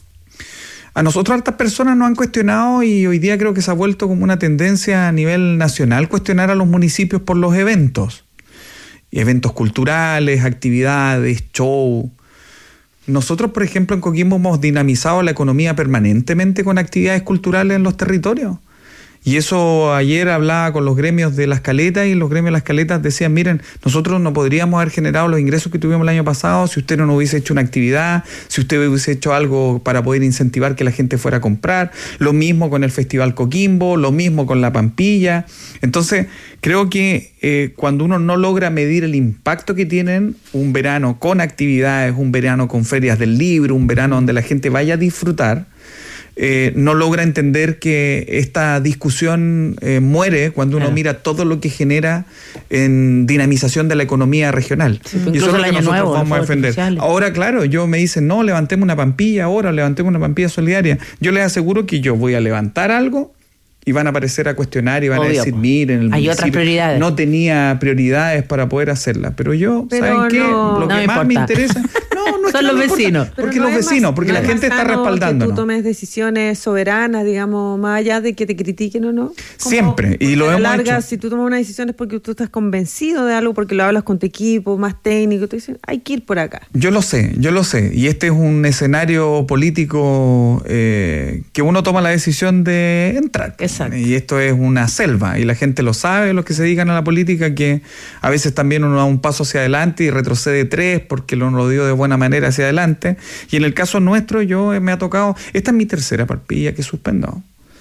a nosotros hartas personas nos han cuestionado, y hoy día creo que se ha vuelto como una tendencia a nivel nacional cuestionar a los municipios por los eventos. Y eventos culturales, actividades, show. Nosotros, por ejemplo, en Coquimbo hemos dinamizado la economía permanentemente con actividades culturales en los territorios. Y eso ayer hablaba con los gremios de Las Caletas, y los gremios de Las Caletas decían, miren, nosotros no podríamos haber generado los ingresos que tuvimos el año pasado si usted no nos hubiese hecho una actividad, si usted hubiese hecho algo para poder incentivar que la gente fuera a comprar. Lo mismo con el Festival Coquimbo, lo mismo con la Pampilla. Entonces, creo que cuando uno no logra medir el impacto que tienen un verano con actividades, un verano con ferias del libro, un verano donde la gente vaya a disfrutar, no logra entender que esta discusión muere cuando uno mira todo lo que genera en dinamización de la economía regional. Sí, y eso es lo que nosotros vamos a defender. Ahora, claro, me dicen, no, levantemos una Pampilla ahora, levantemos una Pampilla solidaria. Yo les aseguro que yo voy a levantar algo y van a aparecer a cuestionar y van a decir, miren, el hay otras prioridades. No tenía prioridades para poder hacerlas. Pero ¿saben qué? Lo que más me interesa... No son los vecinos. Porque los vecinos, porque la gente está respaldando. Que tú tomes decisiones soberanas, digamos, más allá de que te critiquen o no. Siempre, y lo hemos hecho. Si tú tomas una decisión es porque tú estás convencido de algo, porque lo hablas con tu equipo, más técnico, tú dices, hay que ir por acá. Yo lo sé. Y este es un escenario político que uno toma la decisión de entrar. Exacto. Y esto es una selva, y la gente lo sabe, los que se dedican a la política, que a veces también uno da un paso hacia adelante y retrocede 3 porque uno lo dio de buena manera hacia adelante. Y en el caso nuestro, me ha tocado, esta es mi tercera Pampilla que suspendo.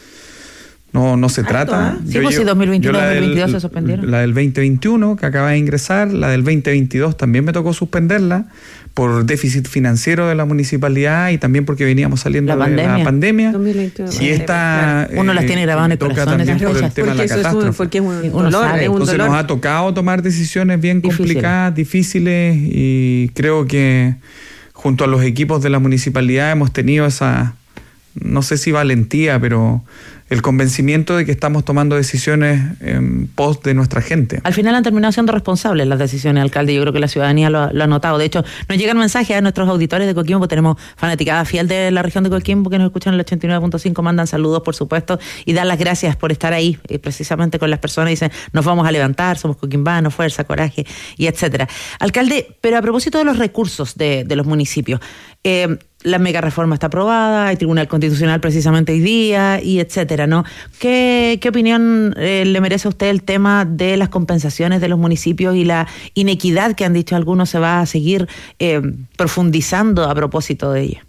No se trata. Sí, pues si 2021 y 2022 se suspendieron. La del 2021, que acaba de ingresar, la del 2022 también me tocó suspenderla por déficit financiero de la municipalidad y también porque veníamos saliendo de la pandemia. 2021. Y esta uno las tiene grabadas en el corazón esas fechas. Porque es un uno dolor. sabe. Entonces nos ha tocado tomar decisiones bien complicadas, difíciles, y creo que junto a los equipos de la municipalidad hemos tenido esa, no sé si valentía, pero el convencimiento de que estamos tomando decisiones en pos de nuestra gente. Al final han terminado siendo responsables las decisiones, alcalde. Yo creo que la ciudadanía lo ha notado. De hecho, nos llegan mensajes a nuestros auditores de Coquimbo, porque tenemos fanaticada fiel de la región de Coquimbo que nos escuchan en el 89.5, mandan saludos, por supuesto, y dan las gracias por estar ahí, precisamente con las personas. Dicen, nos vamos a levantar, somos coquimbanos, fuerza, coraje, y etcétera. Alcalde, pero a propósito de los recursos de los municipios, la mega reforma está aprobada, hay Tribunal Constitucional precisamente hoy día, y etcétera, ¿no? ¿Qué opinión le merece a usted el tema de las compensaciones de los municipios y la inequidad que han dicho algunos se va a seguir profundizando a propósito de ella?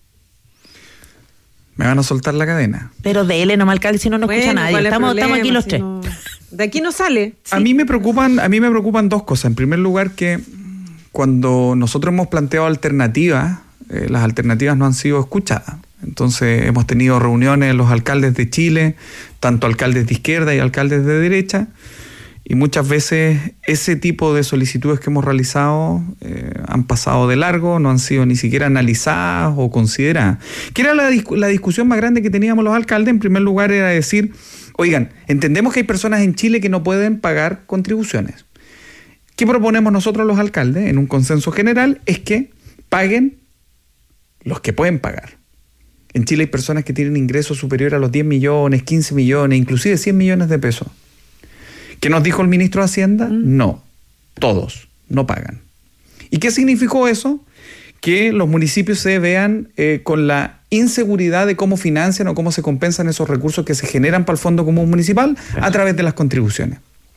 Me van a soltar la cadena. Pero dele nomás, alcalde, si no nos escucha nadie. Estamos aquí los tres. No, de aquí no sale. Sí. A mí me preocupan dos cosas. En primer lugar, que cuando nosotros hemos planteado alternativas, las alternativas no han sido escuchadas. Entonces hemos tenido reuniones los alcaldes de Chile, tanto alcaldes de izquierda y alcaldes de derecha, y muchas veces ese tipo de solicitudes que hemos realizado han pasado de largo, no han sido ni siquiera analizadas o consideradas. ¿Qué era la discusión más grande que teníamos los alcaldes? En primer lugar era decir, oigan, entendemos que hay personas en Chile que no pueden pagar contribuciones. ¿Qué proponemos nosotros los alcaldes en un consenso general? Es que paguen los que pueden pagar. En Chile hay personas que tienen ingresos superiores a los 10 millones, 15 millones, inclusive 100 millones de pesos. ¿Qué nos dijo el ministro de Hacienda? No, todos no pagan. ¿Y qué significó eso? Que los municipios se vean con la inseguridad de cómo financian o cómo se compensan esos recursos que se generan para el Fondo Común Municipal a través de las contribuciones.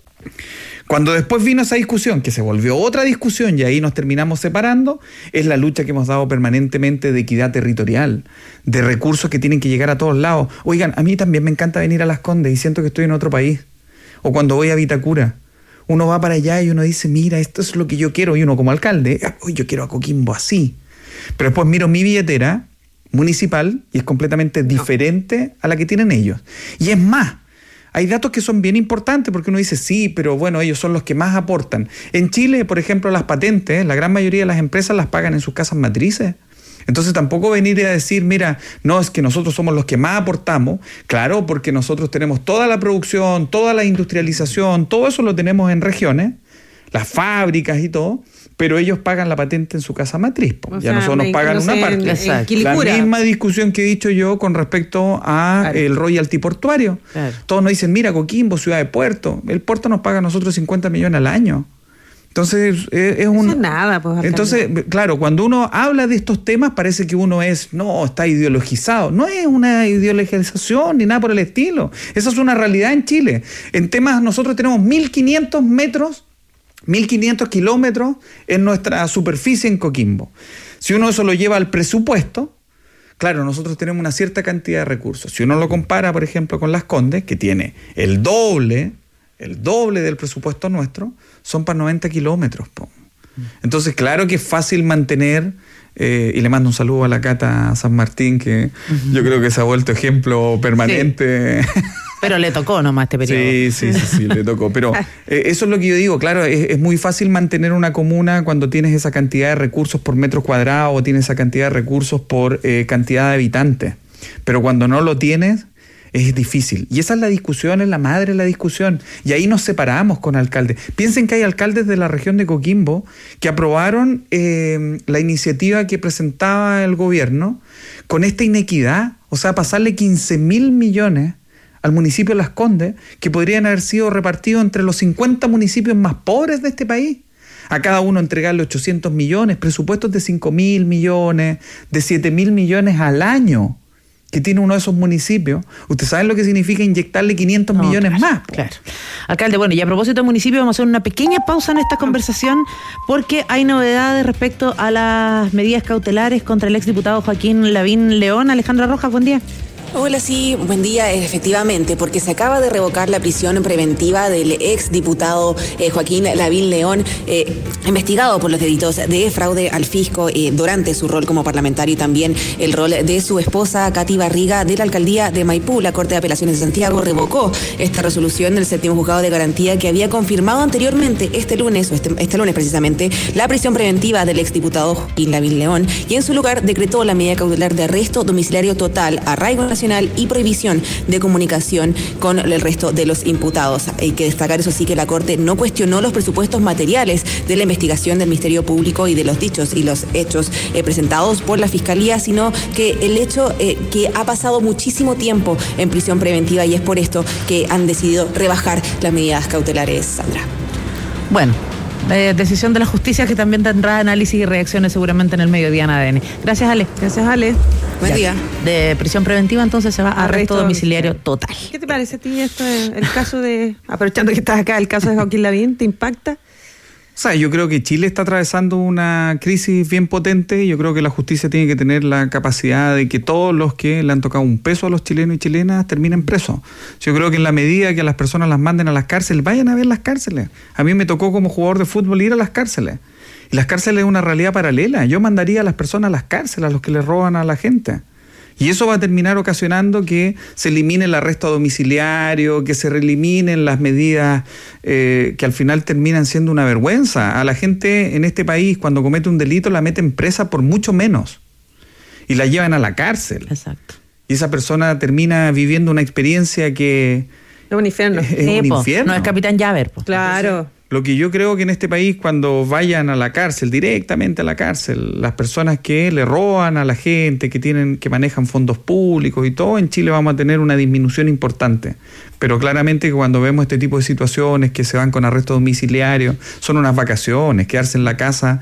Cuando después vino esa discusión, que se volvió otra discusión y ahí nos terminamos separando, es la lucha que hemos dado permanentemente de equidad territorial, de recursos que tienen que llegar a todos lados. Oigan, a mí también me encanta venir a Las Condes y siento que estoy en otro país. O cuando voy a Vitacura, uno va para allá y uno dice, mira, esto es lo que yo quiero. Y uno como alcalde, yo quiero a Coquimbo así. Pero después miro mi billetera municipal y es completamente diferente a la que tienen ellos. Y es más, hay datos que son bien importantes porque uno dice, sí, pero bueno, ellos son los que más aportan. En Chile, por ejemplo, las patentes, la gran mayoría de las empresas las pagan en sus casas matrices. Entonces tampoco venir a decir, mira, no, es que nosotros somos los que más aportamos. Claro, porque nosotros tenemos toda la producción, toda la industrialización, todo eso lo tenemos en regiones, las fábricas y todo, pero ellos pagan la patente en su casa matriz. Ya nosotros nos pagan una parte. La misma discusión que he dicho yo con respecto a el royalty portuario. Claro. Todos nos dicen, mira, Coquimbo, ciudad de puerto, el puerto nos paga a nosotros 50 millones al año. Entonces, es un... Eso es nada, pues. Entonces, claro, cuando uno habla de estos temas parece que uno está ideologizado. No es una ideologización ni nada por el estilo. Esa es una realidad en Chile. En temas, nosotros tenemos 1.500 metros, 1.500 kilómetros en nuestra superficie en Coquimbo. Si uno eso lo lleva al presupuesto, claro, nosotros tenemos una cierta cantidad de recursos. Si uno lo compara, por ejemplo, con Las Condes, que tiene el doble del presupuesto nuestro, son para 90 kilómetros. Entonces, claro que es fácil mantener, y le mando un saludo a la Cata San Martín, que yo creo que se ha vuelto ejemplo permanente. Sí. Pero le tocó nomás este periodo. Sí, le tocó. Pero eso es lo que yo digo, claro, es muy fácil mantener una comuna cuando tienes esa cantidad de recursos por metro cuadrado o tienes esa cantidad de recursos por cantidad de habitantes. Pero cuando no lo tienes, es difícil. Y esa es la discusión, es la madre de la discusión. Y ahí nos separamos con alcaldes. Piensen que hay alcaldes de la región de Coquimbo que aprobaron la iniciativa que presentaba el gobierno con esta inequidad, o sea, pasarle 15.000 millones al municipio de Las Condes, que podrían haber sido repartidos entre los 50 municipios más pobres de este país. A cada uno entregarle 800 millones, presupuestos de 5.000 millones, de 7.000 millones al año que tiene uno de esos municipios. ¿Ustedes saben lo que significa inyectarle 500 millones más? Claro. Alcalde, bueno, y a propósito de municipio, vamos a hacer una pequeña pausa en esta conversación porque hay novedades respecto a las medidas cautelares contra el exdiputado Joaquín Lavín León. Alejandra Rojas, buen día. Hola, sí, buen día, efectivamente, porque se acaba de revocar la prisión preventiva del exdiputado Joaquín Lavín León, investigado por los delitos de fraude al fisco durante su rol como parlamentario y también el rol de su esposa, Katy Barriga, de la alcaldía de Maipú. La Corte de Apelaciones de Santiago revocó esta resolución del séptimo juzgado de garantía que había confirmado anteriormente este lunes precisamente, la prisión preventiva del exdiputado Joaquín Lavín León y en su lugar decretó la medida cautelar de arresto domiciliario total, arraigo nacional y prohibición de comunicación con el resto de los imputados. Hay que destacar, eso sí, que la Corte no cuestionó los presupuestos materiales de la investigación del Ministerio Público y de los dichos y los hechos presentados por la Fiscalía, sino que el hecho que ha pasado muchísimo tiempo en prisión preventiva y es por esto que han decidido rebajar las medidas cautelares, Sandra. Bueno, decisión de la justicia que también tendrá análisis y reacciones seguramente en el mediodía en ADN. Gracias, Ale. Gracias, Ale. Buen día. De prisión preventiva entonces se va a arresto domiciliario total. ¿Qué te parece a ti esto, el caso de, aprovechando que estás acá, el caso de Joaquín Lavín, te impacta? O sea, yo creo que Chile está atravesando una crisis bien potente y yo creo que la justicia tiene que tener la capacidad de que todos los que le han tocado un peso a los chilenos y chilenas terminen presos. Yo creo que en la medida que a las personas las manden a las cárceles, vayan a ver las cárceles. A mí me tocó como jugador de fútbol ir a las cárceles. Y las cárceles es una realidad paralela. Yo mandaría a las personas a las cárceles, a los que le roban a la gente. Y eso va a terminar ocasionando que se elimine el arresto domiciliario, que se eliminen las medidas que al final terminan siendo una vergüenza. A la gente en este país, cuando comete un delito, la meten presa por mucho menos. Y la llevan a la cárcel. Exacto. Y esa persona termina viviendo una experiencia que... Es un infierno. Es un infierno. No es Capitán Llaver. Claro. Entonces, lo que yo creo que en este país, cuando vayan a la cárcel, directamente a la cárcel, las personas que le roban a la gente, que manejan fondos públicos y todo, en Chile vamos a tener una disminución importante. Pero claramente que cuando vemos este tipo de situaciones que se van con arresto domiciliario, son unas vacaciones, quedarse en la casa,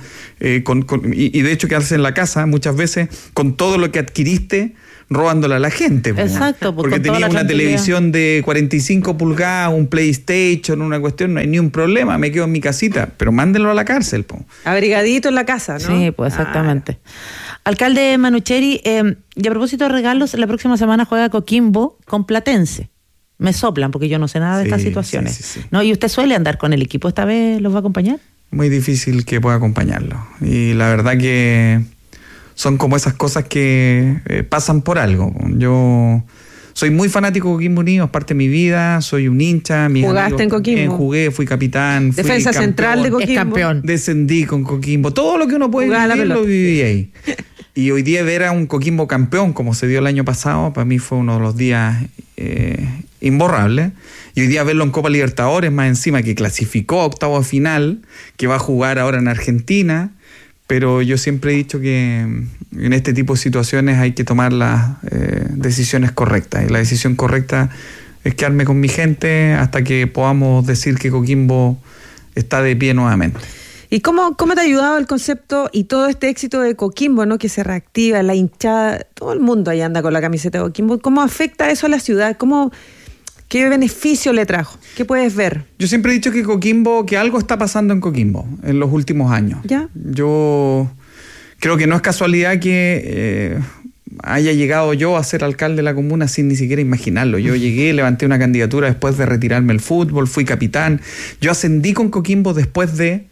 y de hecho quedarse en la casa muchas veces con todo lo que adquiriste, robándole a la gente. Exacto. Porque tenía una televisión de 45 pulgadas, un PlayStation, una cuestión, no hay ni un problema, me quedo en mi casita, pero mándenlo a la cárcel. Abrigadito en la casa, ¿no? Sí, pues exactamente. Alcalde Manucheri, y a propósito de regalos, la próxima semana juega Coquimbo con Platense. Me soplan porque yo no sé nada de estas situaciones. Sí. ¿No? ¿Y usted suele andar con el equipo? ¿Esta vez los va a acompañar? Muy difícil que pueda acompañarlo. Y la verdad que son como esas cosas que pasan por algo. Yo soy muy fanático de Coquimbo Unido, es parte de mi vida, soy un hincha. ¿Jugaste en Coquimbo? Jugué, fui capitán, Defensa fui central de Coquimbo. Es campeón. Descendí con Coquimbo. Todo lo que uno puede vivir lo viví ahí. Y hoy día ver a un Coquimbo campeón, como se dio el año pasado, para mí fue uno de los días imborrables. Y hoy día verlo en Copa Libertadores, más encima que clasificó a octavo final, que va a jugar ahora en Argentina. Pero yo siempre he dicho que en este tipo de situaciones hay que tomar las decisiones correctas. Y la decisión correcta es quedarme con mi gente hasta que podamos decir que Coquimbo está de pie nuevamente. ¿Y cómo te ha ayudado el concepto y todo este éxito de Coquimbo, ¿no? Que se reactiva, la hinchada, todo el mundo ahí anda con la camiseta de Coquimbo? ¿Cómo afecta eso a la ciudad? ¿Qué beneficio le trajo? ¿Qué puedes ver? Yo siempre he dicho que algo está pasando en Coquimbo en los últimos años. ¿Ya? Yo creo que no es casualidad que haya llegado yo a ser alcalde de la comuna sin ni siquiera imaginarlo. Yo llegué, levanté una candidatura después de retirarme el fútbol, fui capitán. Yo ascendí con Coquimbo después de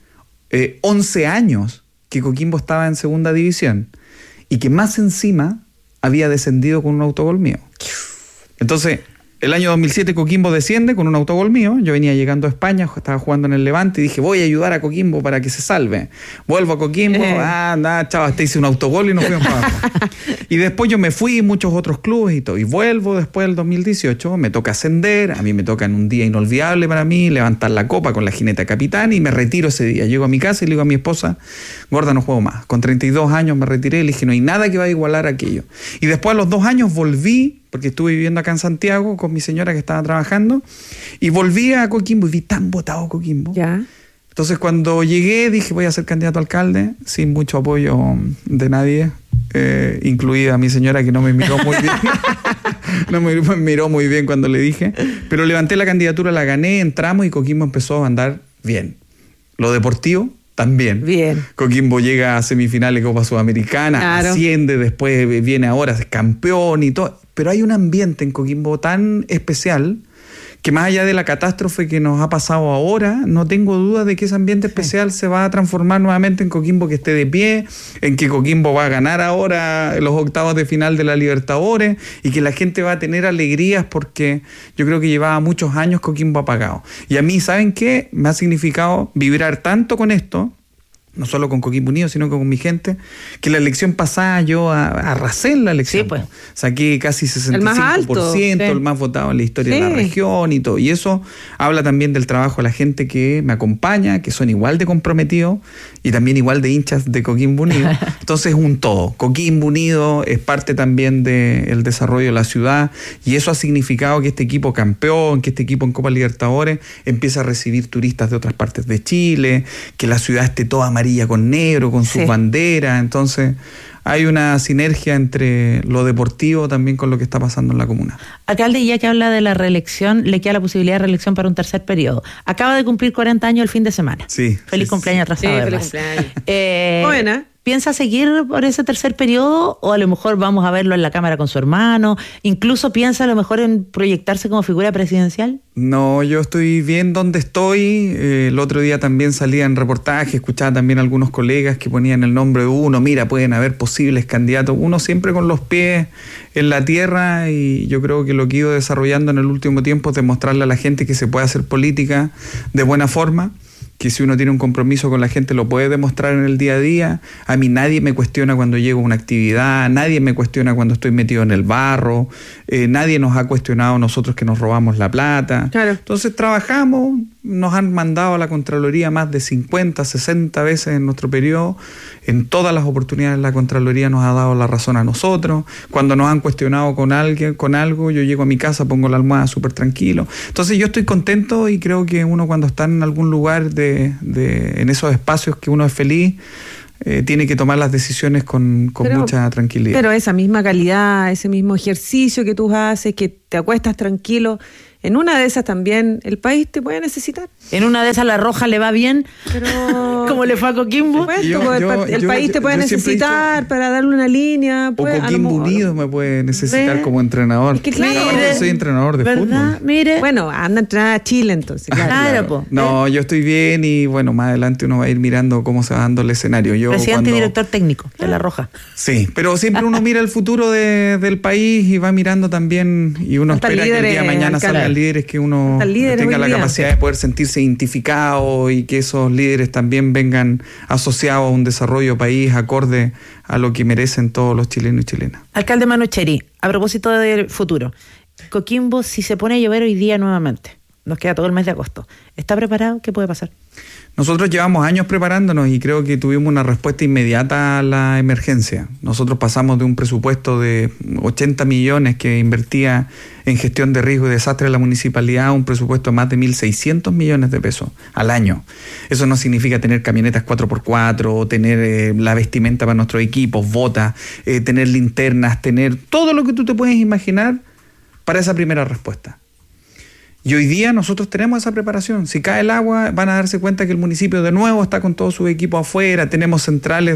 11 años que Coquimbo estaba en segunda división y que más encima había descendido con un autogol mío. Entonces, el año 2007 Coquimbo desciende con un autogol mío. Yo venía llegando a España, estaba jugando en el Levante y dije, voy a ayudar a Coquimbo para que se salve. Vuelvo a Coquimbo, chaval, te hice un autogol y nos fuimos para abajo. Y después yo me fui a muchos otros clubes y todo. Y vuelvo después del 2018, me toca ascender, a mí me toca en un día inolvidable para mí, levantar la copa con la jineta capitán y me retiro ese día. Llego a mi casa y le digo a mi esposa, gorda, no juego más. Con 32 años me retiré y le dije, no hay nada que va a igualar aquello. Y después a los 2 años volví, porque estuve viviendo acá en Santiago con mi señora que estaba trabajando, y volví a Coquimbo y vi tan votado Coquimbo. Ya. Entonces cuando llegué dije, voy a ser candidato a alcalde, sin mucho apoyo de nadie, incluida mi señora que no me miró muy bien. No me miró muy bien cuando le dije, pero levanté la candidatura, la gané, entramos y Coquimbo empezó a andar bien. Lo deportivo también. Bien. Coquimbo llega a semifinales de Copa Sudamericana, claro, asciende, después viene ahora, es campeón y todo. Pero hay un ambiente en Coquimbo tan especial que más allá de la catástrofe que nos ha pasado ahora, no tengo duda de que ese ambiente especial se va a transformar nuevamente en Coquimbo que esté de pie, en que Coquimbo va a ganar ahora los octavos de final de la Libertadores y que la gente va a tener alegrías porque yo creo que llevaba muchos años Coquimbo apagado. Y a mí, ¿saben qué? Me ha significado vibrar tanto con esto no solo con Coquimbo Unido, sino con mi gente, que la elección pasada yo arrasé en la elección. Sí, pues. Saqué casi 65%, El más alto, el más votado en la historia de la Sí. región y todo. Y eso habla también del trabajo de la gente que me acompaña, que son igual de comprometidos y también igual de hinchas de Coquimbo Unido. Entonces, un todo. Coquimbo Unido es parte también del desarrollo de la ciudad y eso ha significado que este equipo campeón, que este equipo en Copa Libertadores empieza a recibir turistas de otras partes de Chile, que la ciudad esté toda amarilla con negro, con sus banderas. Entonces hay una sinergia entre lo deportivo también con lo que está pasando en la comuna. Alcalde, ya que habla de la reelección, le queda la posibilidad de reelección para un tercer periodo. Acaba de cumplir 40 años el fin de semana. Sí. Feliz cumpleaños atrasado. Sí, además. feliz cumpleaños. Buena. ¿Piensa seguir por ese tercer periodo o a lo mejor vamos a verlo en la Cámara con su hermano? ¿Incluso piensa a lo mejor en proyectarse como figura presidencial? No, yo estoy bien donde estoy. El otro día también salía en reportaje, escuchaba también algunos colegas que ponían el nombre de uno. Mira, pueden haber posibles candidatos. Uno siempre con los pies en la tierra y yo creo que lo que he ido desarrollando en el último tiempo es demostrarle a la gente que se puede hacer política de buena forma, que si uno tiene un compromiso con la gente lo puede demostrar en el día a día. A mí nadie me cuestiona cuando llego a una actividad, nadie me cuestiona cuando estoy metido en el barro, nadie nos ha cuestionado nosotros que nos robamos la plata. Claro. Entonces trabajamos, nos han mandado a la Contraloría más de 50, 60 veces en nuestro periodo. En todas las oportunidades la Contraloría nos ha dado la razón a nosotros. Cuando nos han cuestionado con algo, yo llego a mi casa, pongo la almohada súper tranquilo. Entonces yo estoy contento y creo que uno cuando está en algún lugar en esos espacios que uno es feliz, tiene que tomar las decisiones con mucha tranquilidad. Pero esa misma calidad, ese mismo ejercicio que tú haces, que te acuestas tranquilo, en una de esas también el país te puede necesitar. En una de esas la Roja le va bien, pero como le fue a Coquimbo. El país te puede necesitar para darle una línea. O Coquimbo Unido me puede necesitar como entrenador. Es que claro, yo soy entrenador de fútbol. Mire. Bueno, anda a entrenar a Chile entonces. Claro. No, yo estoy bien y bueno, más adelante uno va a ir mirando cómo se va dando el escenario. Presidente y director técnico de la Roja. Sí, pero siempre uno mira el futuro del país y va mirando también y uno espera que el día de mañana salgan líderes que uno tenga la capacidad de poder sentirse identificado y que esos líderes también vengan asociados a un desarrollo país acorde a lo que merecen todos los chilenos y chilenas. Alcalde Manucheri, a propósito del futuro, Coquimbo, si se pone a llover hoy día nuevamente, nos queda todo el mes de agosto, ¿está preparado? ¿Qué puede pasar? Nosotros llevamos años preparándonos y creo que tuvimos una respuesta inmediata a la emergencia. Nosotros pasamos de un presupuesto de 80 millones que invertía en gestión de riesgo y desastre de la municipalidad a un presupuesto de más de 1.600 millones de pesos al año. Eso no significa tener camionetas 4x4, tener la vestimenta para nuestros equipos, botas, tener linternas, tener todo lo que tú te puedes imaginar para esa primera respuesta. Y hoy día nosotros tenemos esa preparación. Si cae el agua, van a darse cuenta que el municipio de nuevo está con todo su equipo afuera, tenemos centrales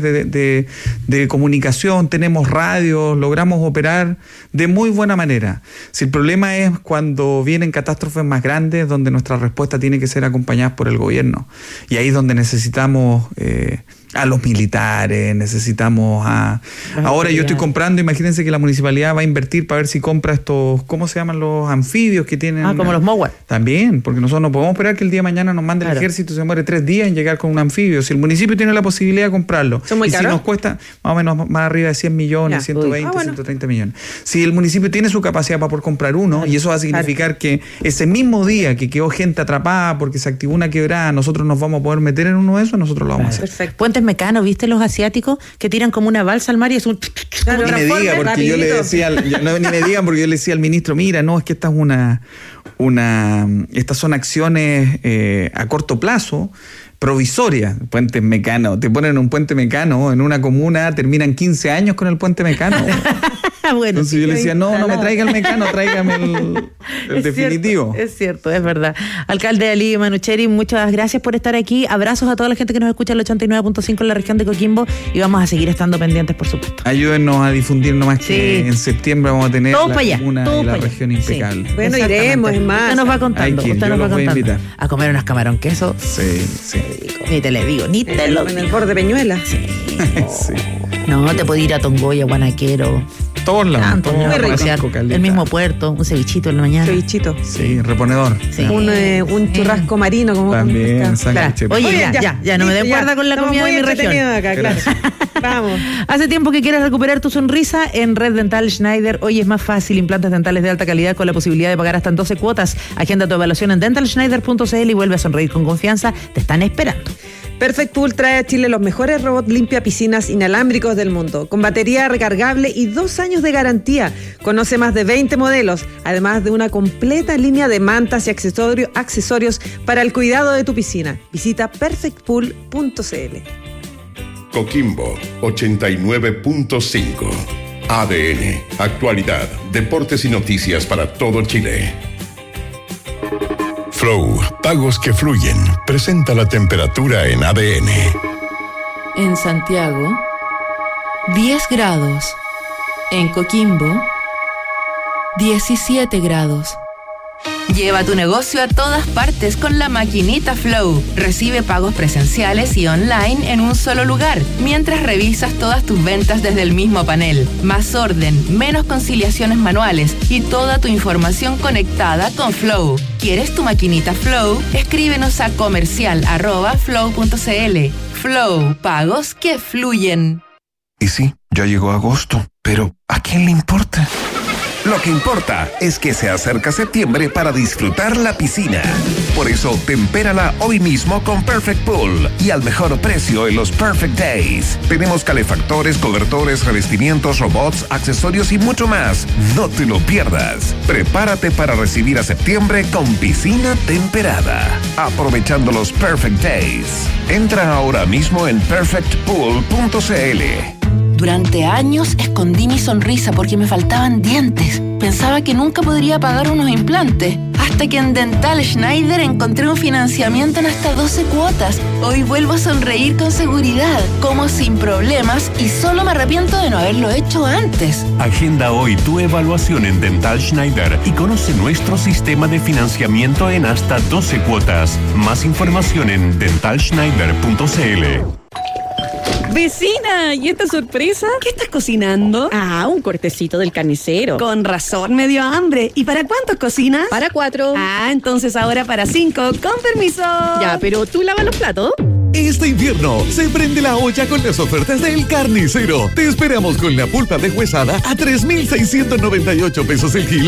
de comunicación, tenemos radios, logramos operar de muy buena manera. Si el problema es cuando vienen catástrofes más grandes, donde nuestra respuesta tiene que ser acompañada por el gobierno. Y ahí es donde necesitamos a los militares, necesitamos a... Ahora yo estoy comprando, imagínense que la municipalidad va a invertir para ver si compra estos, ¿cómo se llaman los anfibios que tienen? Como los Mowar. También, porque nosotros no podemos esperar que el día de mañana nos mande el ejército, se muere 3 días en llegar con un anfibio. Si el municipio tiene la posibilidad de comprarlo, ¿son muy caros? Si nos cuesta más o menos más arriba de 100 millones, 120, 130 millones. Si el municipio tiene su capacidad para poder comprar uno, y eso va a significar que ese mismo día que quedó gente atrapada porque se activó una quebrada, nosotros nos vamos a poder meter en uno de esos, nosotros lo vamos a hacer. Perfecto. Puentes Mecano, ¿viste los asiáticos que tiran como una balsa al mar y es un... Ni me diga, porque yo le decía, ni me digan porque yo le decía al ministro, mira, no, es que esta es estas son acciones a corto plazo, provisorias. Puentes Mecano, te ponen un puente Mecano en una comuna, terminan 15 años con el puente Mecano. Bueno, entonces yo le decía, no me traiga el Mecano, tráigame el definitivo. Es cierto, es verdad. Alcalde Ali Manucheri, muchas gracias por estar aquí. Abrazos a toda la gente que nos escucha en el 89.5 en la región de Coquimbo y vamos a seguir estando pendientes, por supuesto. Ayúdennos a difundir nomás que en septiembre vamos a tener la comuna y la región impecable. Sí. Bueno, iremos, es más. Usted nos va contando. Usted nos va contando. A comer unas camarón queso. Sí. Ni te le digo, ni te lo digo. En el borde de Peñuela. Sí. No, te puedo ir a Tongoya, Guanaquero. todos lados. Tanto, todos muy rico. Rasco, caleta. El mismo puerto, un cevichito en la mañana. Cevichito. Sí, reponedor. Sí. Un churrasco marino como También, con sándwich. Oye, Oye, ya, no me den cuerda con la Estamos comida muy de mi región. entretenidos acá, claro. Vamos. Hace tiempo que quieres recuperar tu sonrisa. En Red Dental Schneider hoy es más fácil. Implantes dentales de alta calidad con la posibilidad de pagar hasta en 12 cuotas. Agenda tu evaluación en dentalschneider.cl y vuelve a sonreír con confianza. Te están esperando. Perfect Pool trae a Chile los mejores robots limpia piscinas inalámbricos del mundo, con batería recargable y 2 años de garantía. Conoce más de 20 modelos, además de una completa línea de mantas y accesorios para el cuidado de tu piscina. Visita perfectpool.cl. Coquimbo 89.5. ADN, actualidad, deportes y noticias para todo Chile. Flow, pagos que fluyen. Presenta la temperatura en ADN. En Santiago, 10 grados. En Coquimbo, 17 grados. Lleva tu negocio a todas partes con la maquinita Flow. Recibe pagos presenciales y online en un solo lugar, mientras revisas todas tus ventas desde el mismo panel. Más orden, menos conciliaciones manuales y toda tu información conectada con Flow. ¿Quieres tu maquinita Flow? Escríbenos a comercial@flow.cl. Flow, pagos que fluyen. Y sí, ya llegó agosto, pero ¿a quién le importa? Lo que importa es que se acerca septiembre para disfrutar la piscina. Por eso, tempérala hoy mismo con Perfect Pool y al mejor precio en los Perfect Days. Tenemos calefactores, cobertores, revestimientos, robots, accesorios y mucho más. No te lo pierdas. Prepárate para recibir a septiembre con piscina temperada. Aprovechando los Perfect Days. Entra ahora mismo en perfectpool.cl. Durante años escondí mi sonrisa porque me faltaban dientes. Pensaba que nunca podría pagar unos implantes. Hasta que en Dental Schneider encontré un financiamiento en hasta 12 cuotas. Hoy vuelvo a sonreír con seguridad, como sin problemas y solo me arrepiento de no haberlo hecho antes. Agenda hoy tu evaluación en Dental Schneider y conoce nuestro sistema de financiamiento en hasta 12 cuotas. Más información en dentalschneider.cl. Vecina, ¿y esta sorpresa? ¿Qué estás cocinando? Ah, un cortecito del carnicero. Con razón me dio hambre. ¿Y para cuántos cocinas? Para 4. Ah, entonces ahora para 5. Con permiso. Ya, pero ¿tú lavas los platos? Este invierno se prende la olla con las ofertas del Carnicero. Te esperamos con la pulpa deshuesada a 3,698 pesos el kilo.